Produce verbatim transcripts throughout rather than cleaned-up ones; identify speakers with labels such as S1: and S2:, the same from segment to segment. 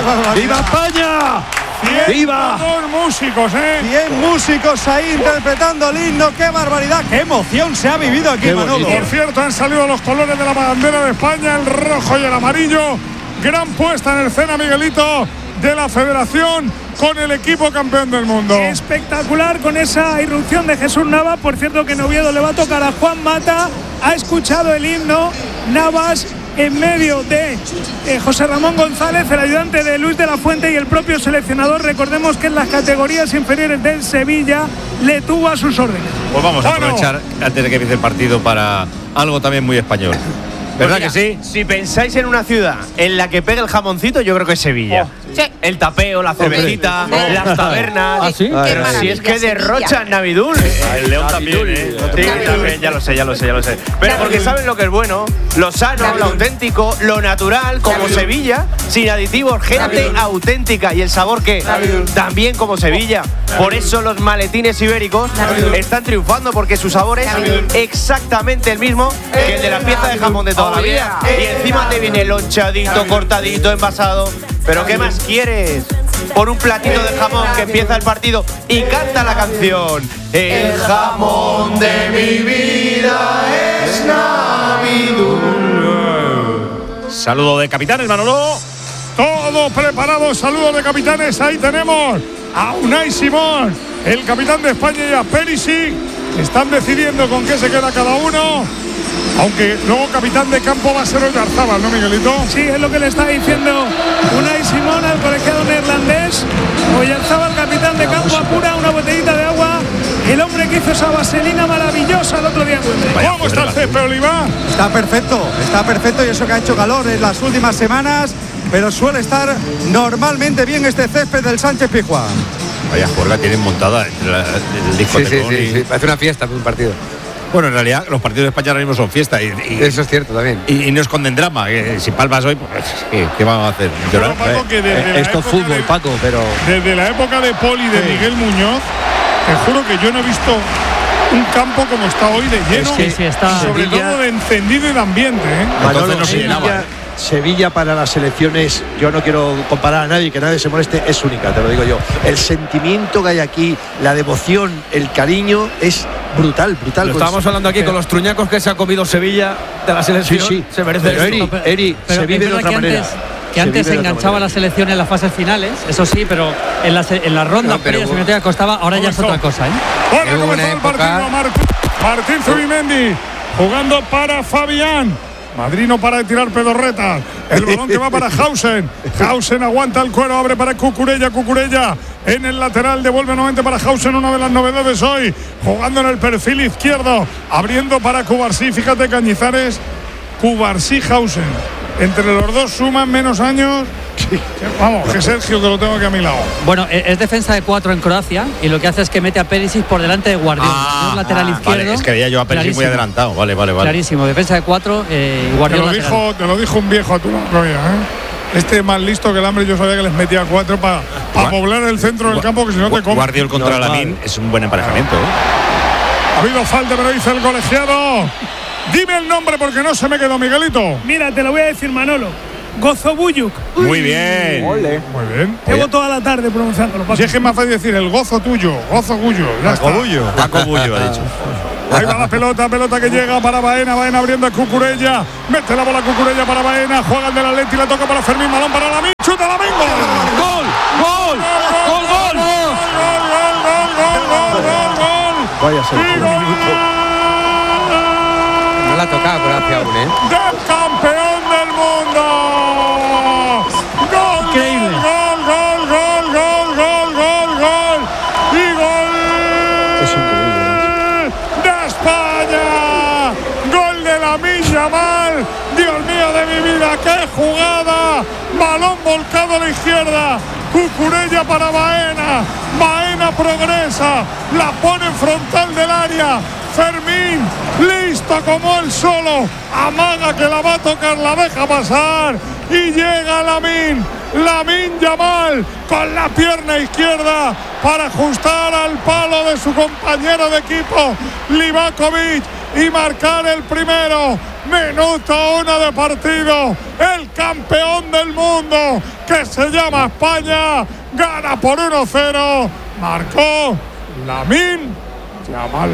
S1: barbaridad!
S2: ¡Viva España! ¡Viva!
S3: Dos músicos, ¿eh?
S1: Cien músicos ahí interpretando el himno. ¡Qué barbaridad! ¡Qué emoción se ha vivido aquí, Manolo!
S3: Por cierto, han salido los colores de la bandera de España, el rojo y el amarillo. Gran puesta en escena, Miguelito, de la Federación con el equipo campeón del mundo.
S4: Espectacular con esa irrupción de Jesús Navas. Por cierto, que en Oviedo le va a tocar a Juan Mata. Ha escuchado el himno Navas en medio de eh, José Ramón González, el ayudante de Luis de la Fuente y el propio seleccionador. Recordemos que en las categorías inferiores del Sevilla le tuvo a sus órdenes.
S2: Pues vamos a
S3: Bueno.
S2: aprovechar antes de que empiece el partido para algo también muy español. ¿Verdad
S5: Pues
S2: que
S5: mira,
S2: sí?
S5: Si pensáis en una ciudad en la que pega el jamoncito, yo creo que es Sevilla.
S6: Oh, sí.
S5: El tapeo, la cervecita,
S6: Hombre.
S5: las tabernas.
S2: ¿Ah, sí?
S6: Qué
S5: Pero si
S6: maravilla,
S5: es que
S6: Sevilla.
S5: derrochan Navidul.
S2: El León también, ¿eh?
S5: Sí,
S6: Navidul.
S5: también, ya lo sé, ya lo sé, ya lo sé. Pero porque saben lo que es bueno, lo sano,
S6: Navidul.
S5: lo auténtico, lo natural, como
S6: Navidul.
S5: Sevilla, sin aditivos, gente
S6: Navidul.
S5: auténtica. Y el sabor que
S6: Navidul.
S5: también como Sevilla. Por eso los maletines ibéricos
S6: Navidul.
S5: están triunfando, porque su sabor es
S6: Navidul.
S5: exactamente el mismo que el de la pieza de jamón de toda la vida. Y encima te viene lonchadito, cortadito, envasado. Pero ¿qué más quieres? Por un platito de jamón que empieza el partido y canta la canción. El jamón de mi vida es Navidul.
S2: Saludo de capitanes, Manolo.
S3: Todo preparado, saludos de capitanes. Ahí tenemos a Unai Simón, el capitán de España, y a Perisic. Están decidiendo con qué se queda cada uno. Aunque luego capitán de campo va a ser Oyarzábal, ¿no, Miguelito?
S4: Sí, es lo que le está diciendo Unai Simón al colegiado neerlandés. Oyarzábal, capitán de campo, apura una botellita de agua. El hombre que hizo esa vaselina maravillosa el otro día en Wembley.
S3: ¿Cómo está el césped, Oliva?
S1: Está perfecto, está perfecto, y eso que ha hecho calor en las últimas semanas, pero suele estar normalmente bien este césped del Sánchez Pizjuán.
S2: Vaya juerga tienen montada entre la, el
S7: Sí,
S2: discotecón
S7: sí, sí,
S2: y-
S7: sí. Parece una fiesta un partido.
S2: Bueno, en realidad los partidos de España ahora mismo son fiesta y, y,
S7: Eso es cierto también.
S2: y- y no esconden drama. Que si palmas hoy, pues ¿qué, qué vamos a hacer? ¿Llorar?
S3: Bueno, Paco, que desde la
S8: Esto es
S3: época
S8: fútbol,
S3: de-
S8: Paco, pero
S3: Desde la época de Poli y de Miguel Muñoz, te juro que yo no he visto un campo como está hoy de lleno.
S8: que
S4: sí, está.
S3: y sobre
S8: Sevilla-
S3: todo de encendido y de ambiente, ¿eh?
S8: Manolo,
S2: no se
S8: Sevilla,
S2: llenaba, ¿eh?
S8: Sevilla para las selecciones, yo no quiero comparar a nadie, que nadie se moleste, es única, te lo digo yo. El sentimiento que hay aquí, la devoción, el cariño, es brutal, brutal.
S9: Lo
S8: Con-
S9: estábamos hablando aquí con los truñacos que se ha comido Sevilla de la
S8: Sí,
S9: selección.
S8: sí.
S9: Se merece
S8: Pero
S9: esto.
S8: Eri,
S10: pero-
S8: Eri,
S10: pero
S8: se vive
S10: es
S8: de
S10: verdad
S8: otra
S10: que
S8: manera.
S10: antes, que
S8: Se
S10: antes
S8: vive
S10: se
S8: de otra
S10: enganchaba
S8: manera.
S10: la selección en las fases finales, eso sí, pero en las en la ronda
S7: No, pero
S10: previas
S7: hubo-
S10: se metía costaba, ahora ya es
S3: Comenzó.
S10: otra cosa, ¿eh?
S3: Bueno,
S7: Hubo
S3: comenzó
S7: una
S3: el
S7: época-
S3: partido. Martín, Martín Zubimendi jugando para Fabián. Madrino para de tirar pedorretas. El balón que va para Hausen. Hausen aguanta el cuero, abre para Cucurella. Cucurella en el lateral, devuelve nuevamente para Hausen. Una de las novedades hoy, jugando en el perfil izquierdo, abriendo para Cubarsí. Fíjate, Cañizares, Cubarsí, Hausen. Entre los dos suman menos años. Vamos, que Sergio, que lo tengo aquí a mi lado.
S10: Bueno, e- es defensa de cuatro en Croacia y lo que hace es que mete a Perisic por delante de Guardiola.
S2: Ah,
S10: Es lateral
S2: ah,
S10: izquierdo.
S2: Vale, es que veía yo a Perisic muy
S10: clarísimo,
S2: adelantado. Vale, vale, vale.
S10: Clarísimo, defensa de cuatro eh, y
S3: Te
S10: Guardiola
S3: lo,
S10: lateral.
S3: dijo, te lo dijo un viejo a tu lado, ¿eh? Este es más listo que el hambre. Yo sabía que les metía cuatro para
S2: Gua-
S3: poblar el centro del campo, que si no te comes.
S2: Guardiol contra
S8: Normal.
S2: Lamine es un buen emparejamiento, ¿eh?
S3: Ha habido falta, pero dice el colegiado. Dime el nombre porque no se me quedó, Miguelito.
S4: Mira, te lo voy a decir, Manolo. Gozobuyuk.
S2: Muy bien.
S3: Muy bien.
S4: Llevo toda la tarde pronunciándolo.
S3: Si es que es más fácil decir el gozo tuyo, gozo tuyo. Ya está.
S2: Paco Bullo ha dicho.
S3: Ahí va la pelota, pelota que llega para Baena, Baena abriendo a Cucurella. Mete la bola Cucurella para Baena, juega el del Atleti, la toca para Fermín, balón para Lamine, chuta Lamine. ¡Gol!
S9: ¡Gol! ¡Gol! ¡Gol! ¡Gol!
S3: ¡Gol, gol, gol, gol, gol, gol, gol!
S8: Vaya
S3: ¡Y
S8: selección.
S3: gol
S7: No la ha tocado Croacia aún, ¿eh?
S3: del campeón del mundo! ¡Gol,
S10: Increíble.
S3: gol, gol, gol, gol, gol, gol, gol! ¡Y gol!
S8: Es increíble.
S3: ¡De España! ¡Gol de Lamine Yamal! ¡Dios mío de mi vida! ¡Qué jugada! Balón volcado a la izquierda. Cucurella para Baena. Baena progresa. La pone en frontal del área. Fermín, listo como él solo. Amaga que la va a tocar, la deja pasar. Y llega Lamine. Lamine Yamal con la pierna izquierda para ajustar al palo de su compañero de equipo Livakovic y marcar el primero. Minuto uno de partido. El campeón del mundo, que se llama España, gana por uno cero. Marcó Lamine Yamal.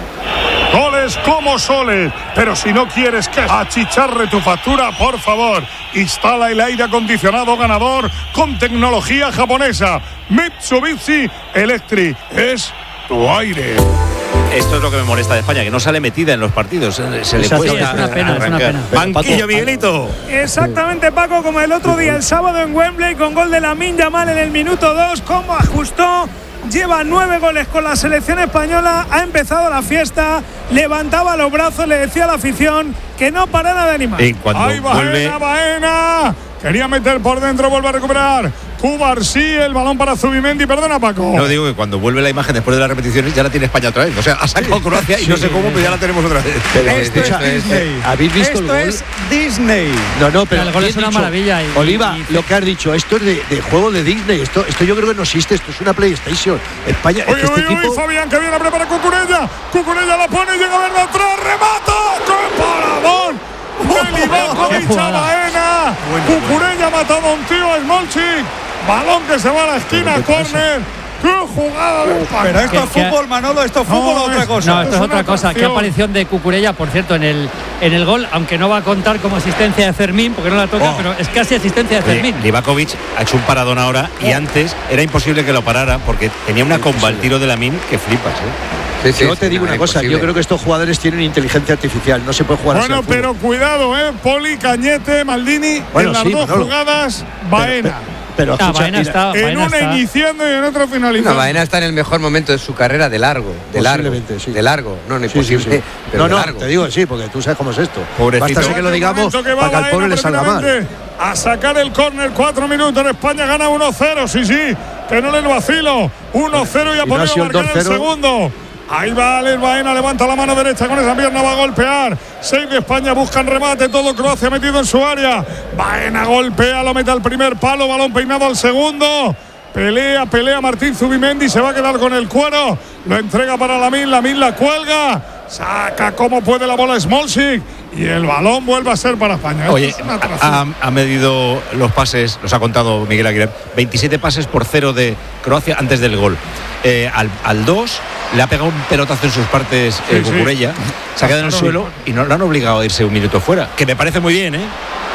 S3: Goles como soles, pero si no quieres que achicharre tu factura, por favor, instala el aire acondicionado ganador con tecnología japonesa. Mitsubishi Electric es tu aire.
S2: Esto es lo que me molesta de España, que no sale metida en los partidos. Se, se le
S10: Eso sí,
S2: cuesta
S10: es una pena, es una
S2: arrancar.
S10: pena.
S2: Banquillo, Miguelito.
S4: Exactamente, Paco, como el otro día, el sábado en Wembley, con gol de Lamine Yamal en el minuto dos. Cómo ajustó. Lleva nueve goles con la selección española. Ha empezado la fiesta. Levantaba los brazos, le decía a la afición que no parara de animar.
S2: Y cuando
S3: ¡Ay,
S2: vuelve.
S3: Baena, Baena! Quería meter por dentro, vuelve a recuperar. Cubarsí, el balón para Zubimendi. Perdona, Paco.
S2: No, digo que cuando vuelve la imagen después de las repeticiones ya la tiene España otra vez. O sea, ha sacado Croacia y no sé cómo, pero ya la tenemos otra vez.
S8: Pero
S1: Esto
S8: escucha,
S1: es Disney.
S8: eh, ¿habéis visto
S1: Esto
S8: el gol?
S1: es Disney.
S8: No, no, pero
S10: El gol es
S8: bien
S10: una
S8: dicho.
S10: maravilla y-
S8: Oliva,
S10: y-
S8: lo que has dicho, esto es de, de juego de Disney. Esto, esto yo creo que no existe. Esto es una PlayStation. España, es
S3: Uy,
S8: que este
S3: uy, uy,
S8: equipo.
S3: Fabián, que viene a preparar Cucurella. Cucurella la pone, llega a ver atrás, remata. ¡Qué paradón! De Livakovic a Baena. Cucurella ha matado a un tío a Smolcic. Balón que se va a la esquina, córner. ¡Qué jugada de España!
S1: Pero esto es
S10: Que- que-
S1: fútbol, Manolo, esto es fútbol
S3: No,
S1: o otra
S3: es-
S1: cosa.
S10: No, esto es,
S3: es
S10: otra
S3: una
S10: cosa. Qué
S3: atracción.
S10: aparición de Cucurella, por cierto, en el, en el gol, aunque no va a contar como asistencia de Fermín, porque no la toca,
S1: Oh.
S10: pero es casi asistencia de Fermín.
S2: Livakovic ha hecho un paradón ahora y antes era imposible que lo parara porque tenía una comba al tiro de Lamine que flipas, ¿eh?
S7: Sí, sí,
S8: Yo
S7: sí,
S8: te digo
S7: no,
S8: una cosa,
S7: imposible.
S8: yo creo que estos jugadores tienen inteligencia artificial, no se puede jugar así
S3: Bueno,
S8: al fútbol.
S3: pero cuidado, ¿eh? Poli, Cañete, Maldini.
S8: Bueno,
S3: en las
S8: sí,
S3: dos
S8: Manolo.
S3: jugadas,
S8: Pero-
S3: Baena.
S8: Pero,
S10: Ah,
S8: escucha,
S10: Baena
S8: mira,
S10: está,
S3: en
S10: Baena
S3: una
S10: está.
S3: iniciando y en otra finalizando.
S7: No, Baena está en el mejor momento de su carrera de largo, de largo,
S8: Posiblemente, sí.
S7: de largo, no, no
S8: Sí, sí,
S7: imposible,
S8: sí.
S7: pero
S8: No,
S7: de
S8: no,
S7: largo.
S8: te digo sí, porque tú sabes cómo es esto.
S2: Pobrecito.
S8: Basta que lo
S3: Hay un
S8: digamos
S3: momento que va
S8: para que al
S3: Baena
S8: pobre le salga mal.
S3: precisamente a sacar el córner, cuatro minutos. España gana uno cero, sí, sí, que no le vacilo. uno cero y ha
S8: Y no ha
S3: podido
S8: sido el
S3: marcar el
S8: dos cero.
S3: segundo. Ahí va Alex Baena, levanta la mano derecha con esa pierna, va a golpear. seis de España, buscan remate, todo Croacia metido en su área. Baena golpea, lo mete al primer palo, balón peinado al segundo. Pelea, pelea Martín Zubimendi, se va a quedar con el cuero. Lo entrega para Lamine, Lamine la cuelga. Saca como puede la bola Smolcic. Y el balón vuelve a ser para España.
S2: Oye,
S3: Esto es una atracción.
S2: ha, ha medido los pases, los ha contado Miguel Aguilar, veintisiete pases por cero de Croacia antes del gol. Eh, al, al dos le ha pegado un pelotazo en sus partes eh,
S3: Sí, sí.
S2: Cucurella, se ha quedado en el suelo y no lo han obligado a irse un minuto fuera, que me parece muy bien, ¿eh?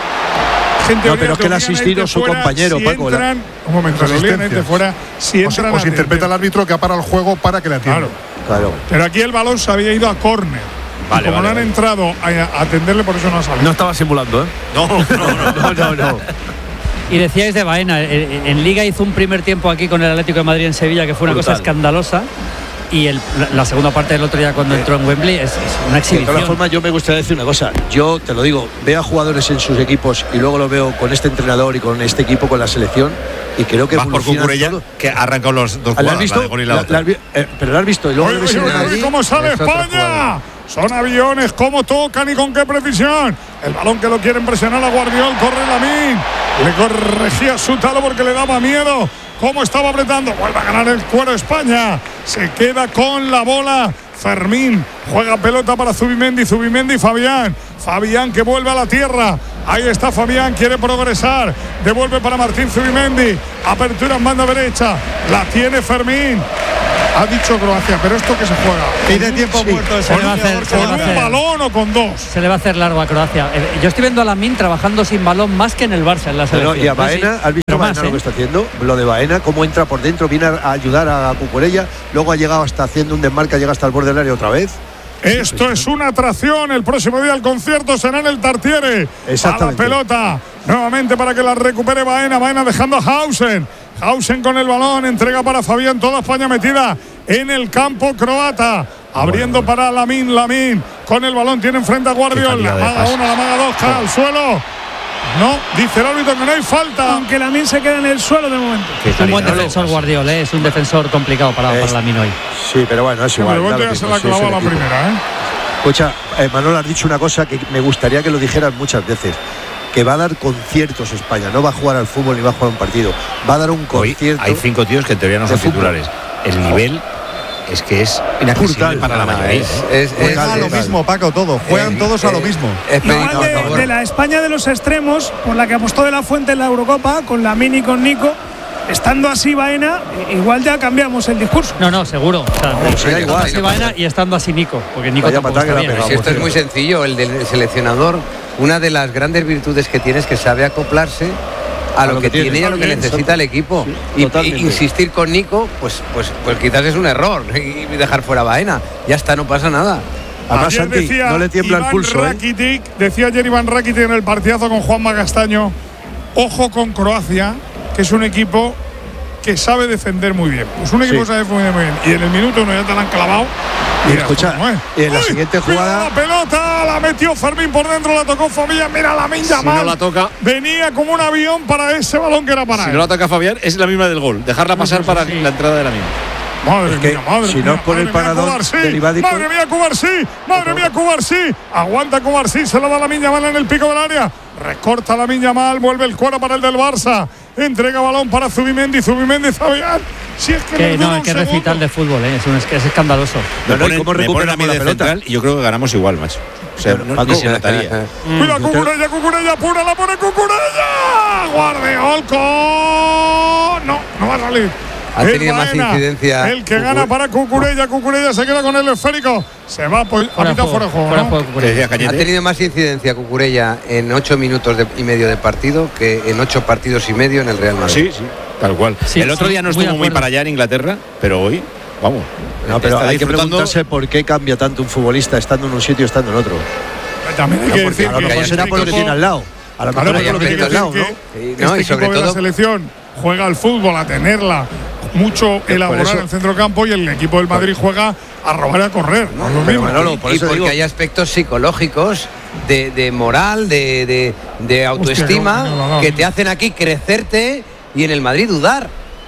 S3: En teoría,
S8: No, pero es que le ha
S3: te obligan a
S8: asistido
S3: irte
S8: su
S3: fuera
S8: compañero,
S3: si
S8: Paco, la-
S3: entran- un momento, le obligan a irte fuera si
S6: O se,
S3: entran
S6: o se
S3: a
S6: interpreta el árbitro que ha parado el juego para que le atienda.
S3: Claro.
S8: Claro.
S3: Pero aquí el balón se había ido a córner.
S2: Vale,
S3: Y como
S2: vale,
S3: no han
S2: vale.
S3: entrado a, a atenderle, por eso no ha salido.
S9: No estaba simulando, ¿eh?
S2: No, no, no.
S8: No, no, no.
S10: Y decíais de Baena, en, en Liga hizo un primer tiempo aquí con el Atlético de Madrid en Sevilla que fue una
S9: Brutal.
S10: cosa escandalosa. Y el- la, la segunda parte del otro día cuando entró en Wembley es, es una
S8: De
S10: exhibición.
S8: todas formas, yo me gustaría decir una cosa. Yo te lo digo, veo a jugadores en sus equipos y luego lo veo con este entrenador y con este equipo, con la selección, y creo que
S2: Vas por
S8: evolucionan
S2: Cucurella,
S8: todo.
S2: que ha arrancado los dos
S8: ¿La
S2: jugadas,
S8: has visto?
S2: la de gol y la
S8: La-
S2: otra.
S8: la has vi- eh, pero lo has visto y luego
S3: Oye,
S8: lo ves
S3: oye,
S8: en el
S3: oye,
S8: Madrid.
S3: ¿cómo sale
S7: es otro
S3: España?
S7: jugador.
S3: Son aviones, cómo tocan y con qué precisión. El balón que lo quieren presionar a Guardiol, corre Lamine. Le corregía su talo porque le daba miedo. Cómo estaba apretando, vuelve a ganar el cuero España. Se queda con la bola. Fermín juega pelota para Zubimendi, Zubimendi y Fabián. Fabián que vuelve a la tierra. Ahí está Fabián, quiere progresar. Devuelve para Martín Zubimendi. Apertura en banda derecha. La tiene Fermín. Ha dicho Croacia, pero esto que se juega.
S1: Y de tiempo muerto ese
S10: Se le va a hacer- se le
S3: ¿Con
S10: va a
S3: un
S10: hacer-
S3: balón o con dos?
S10: Se le va a hacer largo a Croacia. Eh, Yo estoy viendo a Lamine trabajando sin balón más que en el Barça en la
S8: Pero,
S10: selección.
S8: y a
S10: Sí,
S8: Baena,
S10: sí.
S8: ¿has visto
S10: Pero
S8: Baena
S10: más,
S8: lo
S10: ¿eh?
S8: que está haciendo? Lo de Baena, cómo entra por dentro, viene a a ayudar a Cucurella, luego ha llegado hasta haciendo un desmarque, llega hasta el borde del área otra vez.
S3: Esto es una atracción. El próximo día el concierto será en el Tartiere.
S8: Exactamente.
S3: A la pelota. Nuevamente para que la recupere Baena. Baena dejando a Hausen. Hausen con el balón. Entrega para Fabián. Toda España metida en el campo croata. Abriendo para Lamine. Lamine con el balón. Tiene enfrente a Guardiola.
S2: calidad de
S3: La maga
S2: pase.
S3: una, la maga dos. Cae al suelo. No, dice el árbitro que no hay falta.
S4: Aunque Lamine se queda en el suelo de momento.
S2: Qué
S10: Es un buen
S2: calidad.
S10: defensor Guardiola, ¿eh? Es un defensor complicado para, para
S8: Es-
S10: Lamine hoy.
S8: Sí, pero bueno, es igual.
S3: Pero
S8: da
S3: Bote
S8: lo
S3: ya se
S8: mismo,
S3: la
S8: sí, es
S3: clavó a
S8: el
S3: la
S8: equipo.
S3: primera, ¿eh?
S8: Escucha, eh, Manolo, has dicho una cosa que me gustaría que lo dijeras muchas veces. Que va a dar conciertos España, no va a jugar al fútbol ni va a jugar un partido. Va a dar un
S2: Hoy
S8: concierto.
S2: hay cinco tíos que en teoría no
S8: de
S2: son
S8: fútbol.
S2: titulares. El nivel es que es inaccesible para la mayoría.
S8: Es,
S1: es, es, Juega es, lo mismo, Paco, todo. Juegan eh, todos eh, a lo mismo.
S4: Eh, Igual de, de la España de los extremos, por la que apostó De La Fuente en la Eurocopa, con Lamine y con Nico, estando así Baena, igual ya cambiamos el discurso.
S10: No, no, seguro. O sea, no, estando igual, así Baena y estando así Nico, porque Nico tampoco está bien.
S7: Si esto es muy sencillo, el del seleccionador, una de las grandes virtudes que tiene es que sabe acoplarse a, a lo, lo que, que tiene y a lo que necesita el equipo. Sí, y, y insistir con Nico, pues, pues, pues quizás es un error y dejar fuera a Baena. Ya está, no pasa nada.
S3: Además, Santi, decía, no le tiembla Iván el pulso. Rakitic, ¿eh? Decía ayer Iván Rakitic en el partidazo con Juanma Castaño, ojo con Croacia, que es un equipo que sabe defender muy bien. Pues un equipo sí. sabe defender muy bien. Y en el minuto uno ya te la han clavado.
S8: Y escucha, y en la Uy, siguiente jugada.
S3: La pelota la metió Fermín por dentro, la tocó Fabián. Mira Lamine Yamal.
S2: Si no la toca.
S3: Venía como un avión para ese balón que era para
S2: si
S3: él.
S2: Si no la toca Fabián, es la misma del gol. Dejarla pasar para sí. la entrada de Lamine.
S3: Madre
S8: es que
S3: mía, madre
S8: si
S3: mía,
S8: no es por
S3: madre
S8: el parador
S3: derivado. Madre mía, Cubarsí, madre mía, Cubarsí. Aguanta Cubarsí, se lo da Lamine Yamal en el pico del área. Recorta Lamine Yamal, vuelve el cuero para el del Barça. Entrega balón para Zubimendi, Zubimendi, Fabián. Si es que,
S10: que no, es que recital de fútbol, ¿eh? es, un, es escandaloso.
S2: Me ponen, ¿cómo me ponen a mí de central y yo creo que ganamos igual, macho. O sea, no, no se notaría.
S3: Mira, Cucurella, Cucurella, pura la pone Cucurella. Guardiol con… No, no va a salir.
S7: Ha tenido más incidencia.
S3: El que gana para Cucurella, Cucurella se queda con el esférico. Se va por, a mitad fuera de juego. ¿no?
S7: Ha tenido más incidencia Cucurella en ocho minutos de, y medio de partido que en ocho partidos y medio en el Real Madrid.
S2: Sí, sí, tal cual. Sí, el otro sí, día no estuvo muy, muy para allá en Inglaterra, pero hoy, vamos.
S8: No, pero hay que preguntarse por qué cambia tanto un futbolista estando en un sitio y estando en otro.
S3: También hay que decir
S8: a lo mejor será por lo que tiene al lado. A lo mejor es por lo que tiene al lado, ¿no?
S3: Este equipo de la selección juega al fútbol, a tenerla mucho elaborar en el centro campo, y el equipo del Madrid juega a robar y a correr. No,
S7: no, pero Manolo, por y porque digo. hay aspectos psicológicos de, de moral, de, de, de autoestima, Hostia, no, no, no, que te hacen aquí crecerte y en el Madrid dudar.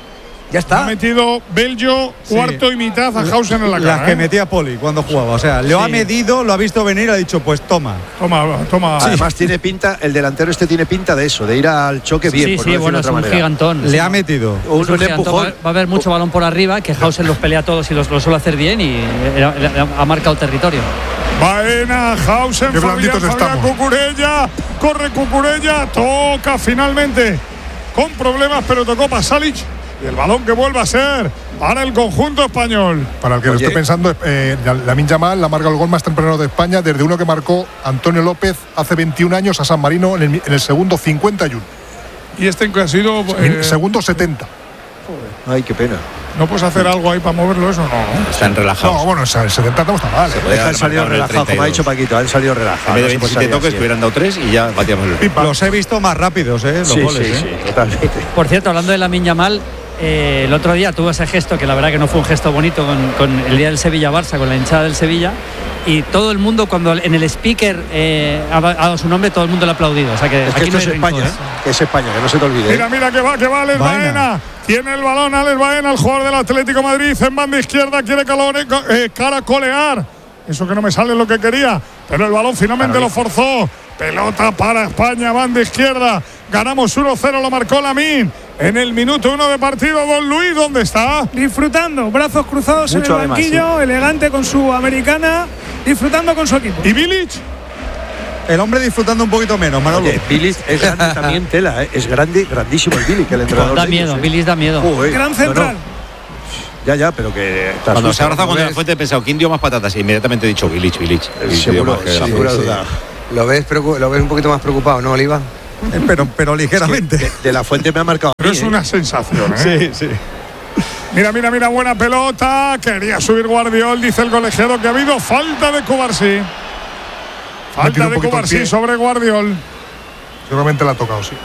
S7: Ya está.
S3: Ha metido Belgio cuarto sí. y mitad a Hausen en la cara.
S1: Las que
S3: ¿eh?
S1: metía Poli cuando jugaba. O sea, lo sí. ha medido, lo ha visto venir, ha dicho, pues toma.
S3: Toma, toma.
S8: Sí. Además tiene pinta, el delantero este tiene pinta de eso, de ir al choque bien.
S10: Sí,
S8: por
S10: sí,
S8: no
S10: bueno,
S8: es
S10: un
S8: manera.
S10: gigantón.
S1: Le sí. ha metido.
S10: Un, un empujón. Va, va a haber mucho balón por arriba, que Hausen los pelea todos y los, los suele hacer bien, y era, era, ha marcado territorio.
S3: Baena, Hausen, Fabián, Fabián, Cucurella, corre Cucurella, toca finalmente con problemas, pero tocó Pasalic. Y el balón que vuelve a ser para el conjunto español.
S6: Para el que Oye. lo estoy pensando, eh, Lamine Yamal la marca el gol más temprano de España, desde uno que marcó Antonio López hace veintiún años a San Marino en el, en el segundo cincuenta y uno.
S3: Y este que ha sido…
S6: Eh, segundo setenta.
S8: Joder. Ay, qué pena.
S3: ¿No puedes hacer algo ahí para moverlo eso? No.
S2: Están relajados.
S6: No, bueno, el setenta no está mal.
S8: ¿eh? Han salido relajados, como ha dicho Paquito, han salido relajados.
S2: En vez de veintisiete no toques, hubieran dado tres y ya batíamos el
S1: pipa. Los he visto más rápidos, ¿eh? Los
S8: sí,
S1: goles,
S8: sí,
S1: ¿eh?
S8: sí, totalmente.
S10: Por cierto, hablando de Lamine Yamal, Eh, el otro día tuvo ese gesto que la verdad que no fue un gesto bonito con, con el día del Sevilla-Barça, con la hinchada del Sevilla, y todo el mundo cuando en el speaker eh, ha dado su nombre, todo el mundo le ha aplaudido. O sea que
S8: es que
S10: aquí
S8: esto es España, ¿eh? Que es España, que no se te olvide.
S3: Mira, mira que va, que va Alex Baena. Baena. Tiene el balón Alex Baena, el jugador del Atlético de Madrid, en banda izquierda, quiere calore, eh, caracolear. Eso que no me sale lo que quería, pero el balón finalmente lo forzó. Pelota para España, banda izquierda. Ganamos uno cero, lo marcó Lamine. En el minuto uno de partido, Don Luis, ¿dónde está?
S4: Disfrutando, brazos cruzados Mucho en el banquillo, además, sí. elegante con su americana, disfrutando con su equipo.
S3: ¿Y Bilic?
S1: El hombre disfrutando un poquito menos, Manolo.
S8: Oye, Bilic es grande también, tela, ¿eh? Es grande, grandísimo el Bilic, el entrenador.
S10: Da miedo, Bilic da miedo.
S8: Uh, eh.
S4: Gran central.
S8: No, no. Ya, ya, pero que…
S2: Cuando se ha abrazado con De La Fuente he pensado, ¿quién dio más patatas? Y inmediatamente he dicho Bilic, Bilic.
S8: Seguro, sin duda.
S7: ¿Lo ves, ¿Lo ves un poquito más preocupado, no, Oliva?
S1: Eh, pero, pero ligeramente.
S8: Es que de, de La Fuente me ha marcado.
S3: Pero
S8: mí,
S3: es
S8: ¿eh?
S3: una sensación, ¿eh?
S1: Sí, sí.
S3: Mira, mira, mira, buena pelota. Quería subir Guardiol, dice el colegiado que ha habido falta de Cubarsí. Falta de Cubarsí sobre Guardiol.
S6: Seguramente la ha tocado, sí.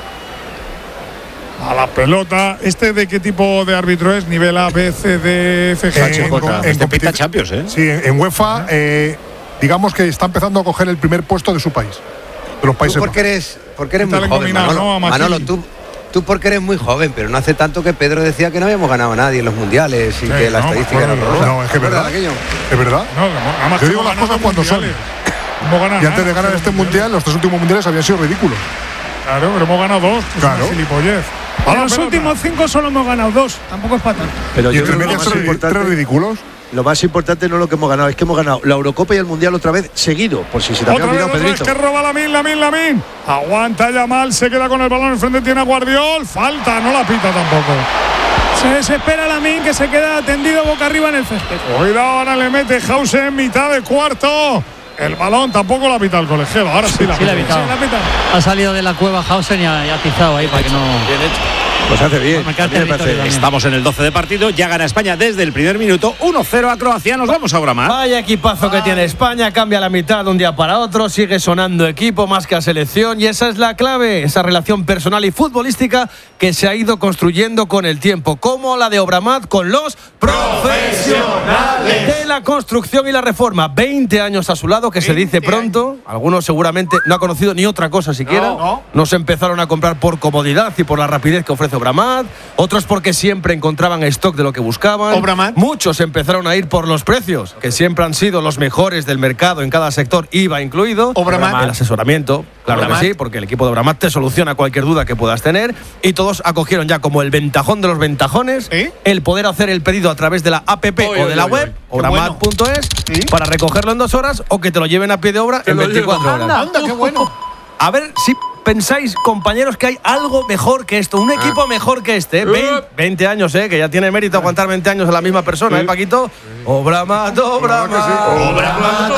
S3: A la pelota. ¿Este de qué tipo de árbitro es? ¿Nivel A, B, C, D, F, G?
S2: En, en, en este pita Champions, ¿eh?
S6: Sí, en, en UEFA, eh, digamos que está empezando a coger el primer puesto de su país. De los países.
S7: ¿Tú porque eres, porque eres muy joven, Manolo, ¿no? Manolo, tú, tú porque eres muy joven, pero no hace tanto que Pedro decía que no habíamos ganado a nadie en los mundiales y sí, que la no, estadística era horrorosa.
S6: No, es que es verdad. ¿Es verdad?
S3: No, no,
S6: yo digo las cosas cuando son. Y antes de ganar este mundial, los tres últimos mundiales habían sido ridículos.
S3: Claro, pero hemos ganado dos.
S6: Claro.
S4: En los últimos cinco solo hemos ganado dos. Tampoco es para tanto.
S6: Pero ¿Y entre medias tres, tres ridículos?
S8: lo más importante no es lo que hemos ganado, es que hemos ganado la Eurocopa y el Mundial otra vez seguido, por si se te había
S3: Otra vez,
S8: olvidado,
S3: otra vez
S8: Pedrito.
S3: que roba Lamine, Lamine, Lamine. Aguanta Yamal, se queda con el balón enfrente, tiene a Guardiol. Falta, no la pita tampoco.
S4: Se desespera Lamine, que se queda tendido boca arriba en el césped.
S3: Cuidado, ahora le mete Hausen en mitad de cuarto. El balón tampoco la pita el colegiado. Ahora sí la
S10: Sí, la ha
S3: pita.
S10: pitado.
S4: Sí, la ha pitado.
S10: Ha salido de la cueva Hausen y ha, y ha atizado ahí para que no.
S8: Bien hecho. Pues hace bien.
S10: Para marcar
S8: A mí me
S10: territorio
S8: parece-
S10: también.
S2: Estamos en el doce de partido, ya gana España desde el primer minuto, uno cero a Croacia. Nos vamos ahora más.
S9: Vaya equipazo que tiene España, cambia la mitad de un día para otro, sigue sonando equipo más que a selección y esa es la clave, esa relación personal y futbolística que se ha ido construyendo con el tiempo, como la de Obramat con los profesionales de la construcción y la reforma. veinte años a su lado, que se dice pronto, algunos seguramente no ha conocido ni otra cosa siquiera,
S3: No, no.
S9: no se empezaron a comprar por comodidad y por la rapidez que ofrece Obramat, otros porque siempre encontraban stock de lo que buscaban.
S2: Obramat.
S9: Muchos empezaron a ir por los precios, que siempre han sido los mejores del mercado en cada sector, I V A incluido.
S2: Obramat.
S9: El asesoramiento, claro
S2: Obramat.
S9: que sí, porque el equipo de Obramat te soluciona cualquier duda que puedas tener. Y todos acogieron ya como el ventajón de los ventajones
S2: ¿Eh?
S9: el poder hacer el pedido a través de la app
S2: Oy,
S9: o de la
S2: oy,
S9: web,
S2: oy.
S9: obramat punto es, para recogerlo en dos horas o que te lo lleven a pie de obra en veinticuatro horas.
S2: Anda, qué bueno.
S9: A ver si pensáis, compañeros, que hay algo mejor que esto, un equipo mejor que este. ¿eh? veinte, veinte años, ¿eh? Que ya tiene mérito aguantar veinte años a la misma persona, ¿eh, Paquito? Obramat, Obramat, Obramat,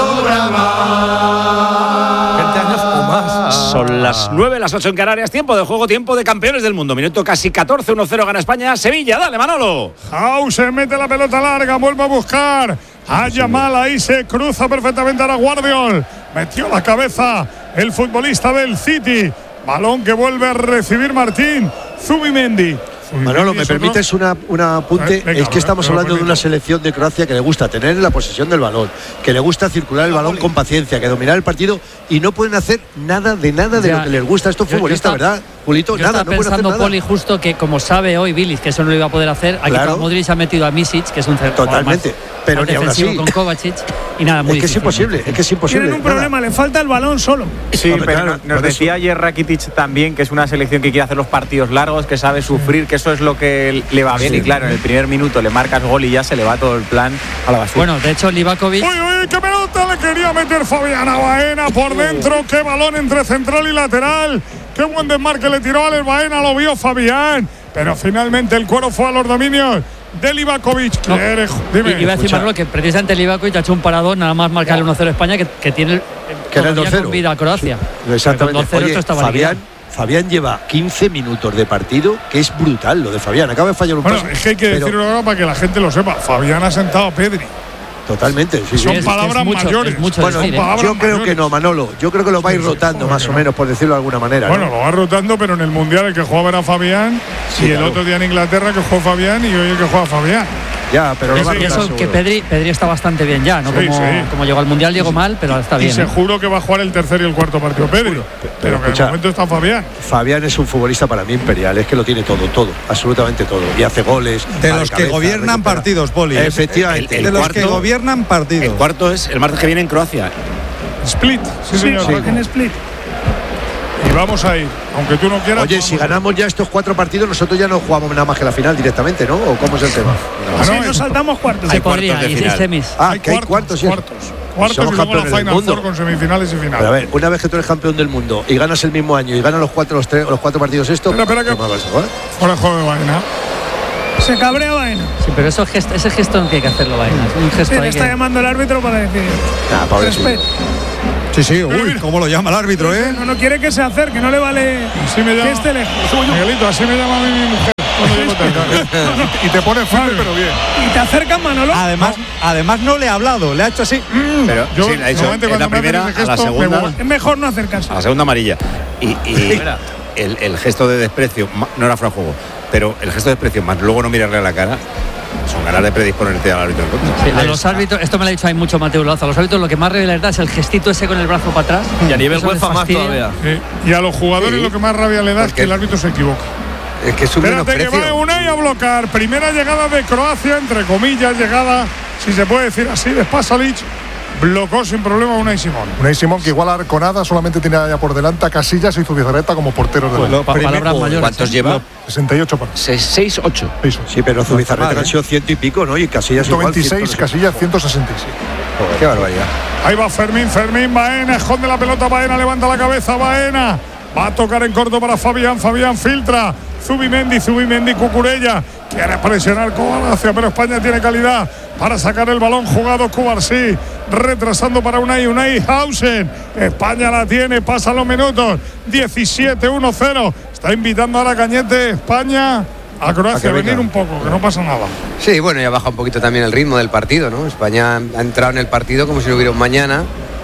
S9: Obramat. veinte años o más.
S2: Son las nueve, las ocho en Canarias, tiempo de juego, tiempo de campeones del mundo. Minuto casi catorce, uno cero gana España. Sevilla, dale, Manolo.
S3: Hausen mete la pelota larga, vuelve a buscar a Yamal, ahí se cruza perfectamente a Guardiol. Metió la cabeza el futbolista del City. Balón que vuelve a recibir Martín Zubimendi.
S8: Manolo, ¿me
S3: Es otro-
S8: permites una, un apunte?
S3: Venga,
S8: es que estamos
S3: te lo
S8: hablando de
S3: permito.
S8: una selección de Croacia que le gusta tener la posesión del balón, que le gusta circular el balón con paciencia, que dominar el partido y no pueden hacer nada de nada de
S10: Ya,
S8: lo que les gusta a estos
S10: yo- yo
S8: futbolistas,
S10: estaba-
S8: ¿verdad, Julito?
S10: Yo
S8: Nada,
S10: estaba
S8: no pueden hacer
S10: pensando,
S8: nada.
S10: Poli, justo que como sabe hoy Bilic que eso no lo iba a poder hacer, ha
S8: Claro.
S10: quitado a Modric, ha metido a Misic, que es un jugador
S8: Totalmente,
S10: más-
S8: pero
S10: más
S8: ni aún
S10: defensivo
S8: así.
S10: con Kovacic y nada, muy
S8: Es que es
S10: difícil, muy
S8: imposible,
S10: difícil.
S8: es que es imposible.
S4: Tienen un
S8: nada.
S4: problema, le falta el balón solo.
S11: Sí,
S8: Hombre,
S11: pero
S8: claro,
S11: no- nos
S8: por
S11: decía
S8: eso.
S11: ayer Rakitic también que es una selección que quiere hacer los partidos largos, que sabe sufrir, que eso es lo que le va bien. Y claro, en el primer minuto le marcas gol y ya se le va todo el plan a la basura.
S10: Bueno, de hecho, Livakovic.
S3: Uy, uy, qué pelota le quería meter Fabián a Baena por dentro. Qué balón entre central y lateral. Qué buen desmarque le tiró a Baena, lo vio Fabián. Pero finalmente el cuero fue a los dominios de Livakovic.
S10: No,
S3: ¿Qué eres? Dime.
S10: y- iba a decir
S8: escucha.
S10: Manolo que precisamente Livakovic ha hecho un paradón, nada más marcar el uno cero España, que, que tiene el,
S8: Que era el
S10: todavía
S8: dos cero.
S10: con vida a Croacia.
S8: Exactamente.
S10: Con dos cero
S8: Oye,
S10: esto estaba
S8: Fabián,
S10: liquidado.
S8: Fabián lleva quince minutos de partido, que es brutal lo de Fabián. Acaba de fallar un
S3: Bueno,
S8: pase,
S3: es que hay que
S8: pero
S3: decirlo ahora para que la gente lo sepa. Fabián ha sentado a Pedri.
S8: Totalmente, sí,
S3: Son
S8: sí.
S10: es-
S3: palabras
S10: es mucho,
S3: mayores.
S10: es mucho
S8: Bueno,
S10: decir, ¿eh?
S3: palabras
S8: yo creo
S3: mayores.
S8: que no, Manolo. Yo creo que lo va a ir
S3: Sí, sí,
S8: rotando
S3: joder,
S8: más o
S3: no.
S8: menos, por decirlo de alguna manera.
S3: Bueno,
S8: ¿no?
S3: lo va rotando, pero en el Mundial el que jugaba era Fabián.
S8: Sí,
S3: y el
S8: claro.
S3: otro día en Inglaterra que jugó Fabián y hoy el que juega Fabián.
S8: Ya, pero lo va a
S10: Y
S8: rotar
S10: eso
S8: seguro.
S10: que Pedri, Pedri está bastante bien ya, ¿no?
S3: Sí,
S10: como,
S3: sí.
S10: como llegó al Mundial, llegó mal, pero está
S3: Y
S10: bien.
S3: se
S10: ¿eh?
S3: juro que va a jugar el tercer y el cuarto partido Pedri. Pero que
S8: escucha,
S3: de momento está Fabián.
S8: Fabián es un futbolista para mí imperial, es que lo tiene todo, todo, absolutamente todo. Y hace goles.
S1: De
S8: va
S1: los que
S8: cabeza,
S1: gobiernan
S8: recupera.
S1: partidos, Poli.
S8: Efectivamente.
S2: El-
S1: de
S2: el
S1: los que
S2: cuarto-
S1: gobiernan partidos.
S2: El cuarto es el martes que viene en Croacia.
S3: Split. Sí,
S4: Sí,
S3: señor.
S4: en split.
S3: Y vamos a ir. Aunque tú no quieras.
S8: Oye,
S3: vamos
S8: si
S3: a ir.
S8: ganamos ya estos cuatro partidos, nosotros ya no jugamos nada más que la final directamente, ¿no? ¿O cómo es el tema?
S3: Ah,
S4: Sí,
S3: no,
S4: nos saltamos cuartos.
S10: Se
S2: Hay cuartos
S10: podría,
S2: de
S10: y
S2: final.
S10: semis.
S8: Ah,
S3: Hay
S8: que hay
S3: cuartos,
S8: cuartos, sí.
S3: cuartos. Cuartos
S8: Somos
S3: y luego la
S8: campeones del
S3: Final
S8: mundo.
S3: Four con semifinales y finales.
S8: Pero a ver, una vez que tú eres campeón del mundo y ganas el mismo año y ganas los cuatro, los tres, los cuatro partidos estos,
S3: Espera, espera, que-
S8: ¿qué más vas a jugar?
S3: Fuera de juego de Baena.
S4: Se cabrea Baena.
S10: Sí, pero eso gesto, ese gesto no tiene que hacerlo, Baena. Es un
S4: Sí,
S10: gesto
S4: le
S10: ahí
S4: está
S10: que-
S4: llamando el árbitro para decir.
S8: Nah, pobrecillo.
S4: Respeto.
S1: Sí, sí, uy, cómo lo llama el árbitro, ¿eh?
S4: No, no quiere que se acerque, no le vale
S3: Así me
S4: que
S3: llama.
S4: esté lejos.
S3: Miguelito, así me llama a mí mi mujer. Cuando llego tarde.
S6: Y te pone firme, pero bien.
S4: Y te acercan, Manolo.
S1: Además, además no le ha hablado, le ha hecho así.
S2: Pero
S3: Yo,
S2: sí, le ha dicho
S3: normalmente
S2: en la
S3: cuando me hacen
S2: primera,
S3: ese
S2: a la
S3: gesto, me
S2: segunda,
S3: voy.
S4: Es mejor no acercarse.
S2: a la segunda amarilla. Y, y el, el gesto de desprecio, ma- no era fuera de juego, pero el gesto de desprecio más luego no mirarle a la cara, son ganas de predisponerte al árbitro en contra.
S10: Sí, a los árbitros, esto me lo ha dicho ahí mucho Mateo Lazo, a los árbitros lo que más revela es el gestito ese con el brazo para atrás.
S9: Y a nivel
S10: Eso les
S9: UEFA más
S10: fastidia.
S9: todavía.
S3: Sí. Y a los jugadores
S8: Sí.
S3: lo que más rabia le da es que el árbitro se equivoca.
S8: Es que es un
S3: Espérate que va
S8: menosprecio.
S3: Unai a bloquear. Primera llegada de Croacia, entre comillas, llegada, si se puede decir así, de Pasalic. Blocó sin problema a Unai Simón.
S6: Unai Simón, que igual a Arconada solamente tiene ya por delante a Casillas y Zubizarreta como porteros de
S1: Pues
S6: la
S1: lo
S10: Pa-
S1: primer-
S10: palabras mayores.
S2: ¿Cuántos
S10: ¿eh?
S2: lleva?
S1: Lo,
S6: sesenta y ocho partidos.
S2: seis ocho.
S8: Sí, pero Zubizarreta han sido ciento y pico, ¿no? Y Casillas
S6: ciento veintiséis,
S8: igual, ciento...
S6: Casillas ciento sesenta y siete.
S8: Joder, qué barbaridad.
S3: Ahí va Fermín, Fermín, Baena, esconde la pelota, Baena, levanta la cabeza, Baena. Va a tocar en corto para Fabián, Fabián filtra. Zubimendi, Zubimendi, Cucurella. Quiere presionar Croacia, pero España tiene calidad para sacar el balón jugado. Cubarsí retrasando para Unai, Unai Hausen. España la tiene, pasan los minutos. diecisiete uno cero. Está invitando a la Cañete España a Croacia a venir un poco, que no pasa nada.
S7: Sí, bueno, ya baja un poquito también el ritmo del partido, ¿no? España ha entrado en el partido como si no hubiera un mañana.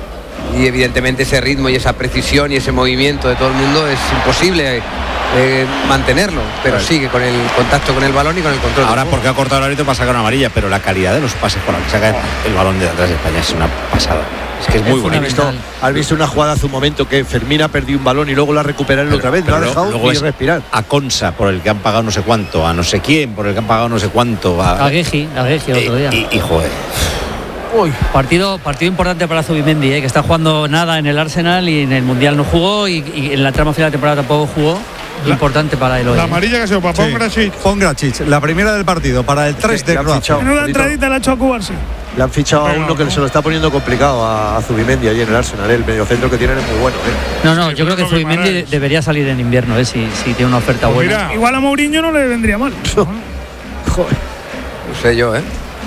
S7: Y evidentemente ese ritmo y esa precisión y ese movimiento de todo el mundo es imposible eh, mantenerlo, pero claro, sigue con el contacto con el balón y con el control.
S2: Ahora porque ha cortado el árbitro para sacar una amarilla, pero la calidad de los pases por la que saca el balón de atrás de España es una pasada. Es que es muy bonito.
S8: ¿Has visto, has visto una jugada hace un momento que Fermín ha perdido un balón y luego la ha recuperado otra vez? No ha dejado
S2: luego
S8: ni respirar.
S2: A Consa, por el que han pagado no sé cuánto, a no sé quién, por el que han pagado no sé cuánto. A,
S10: a Gueji, a Gueji el otro día.
S2: Y, y, y joder.
S10: Uy, partido, partido importante para Zubimendi, ¿eh? Que está jugando nada en el Arsenal y en el Mundial no jugó y, y en la trama final de temporada tampoco jugó. La, importante para él hoy.
S3: La amarilla que ha sido para Pongracic.
S1: Sí, Pongracic, la primera del partido para el tres de Croacia.
S4: Menuda entradita le ha hecho a Cubarsí.
S8: Le han fichado a uno que se lo está poniendo complicado a, a Zubimendi allí en el Arsenal. El mediocentro que tienen es muy bueno. ¿eh?
S10: No, no, yo creo que Zubimendi de, debería salir en invierno, ¿eh? si, si tiene una oferta pues buena.
S4: Mira, igual a Mourinho no le vendría mal.
S7: Joder. No sé yo, ¿eh?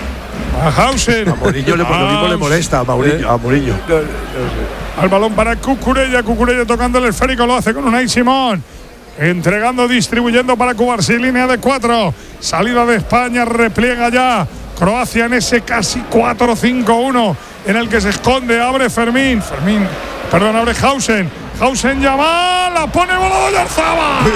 S3: A Hausen.
S8: A Mourinho le, lo mismo le molesta a Mourinho. A Mourinho.
S3: No, no sé. Al balón para Cucurella. Cucurella tocando el esférico. Lo hace con Unai Simón. Entregando, distribuyendo para Cubarsí. Línea de cuatro. Salida de España. Repliega ya Croacia en ese casi cuatro cinco uno. En el que se esconde. Abre Fermín. Fermín. Perdón, abre Hausen. Hausen llama, la pone volado Oyarzábal.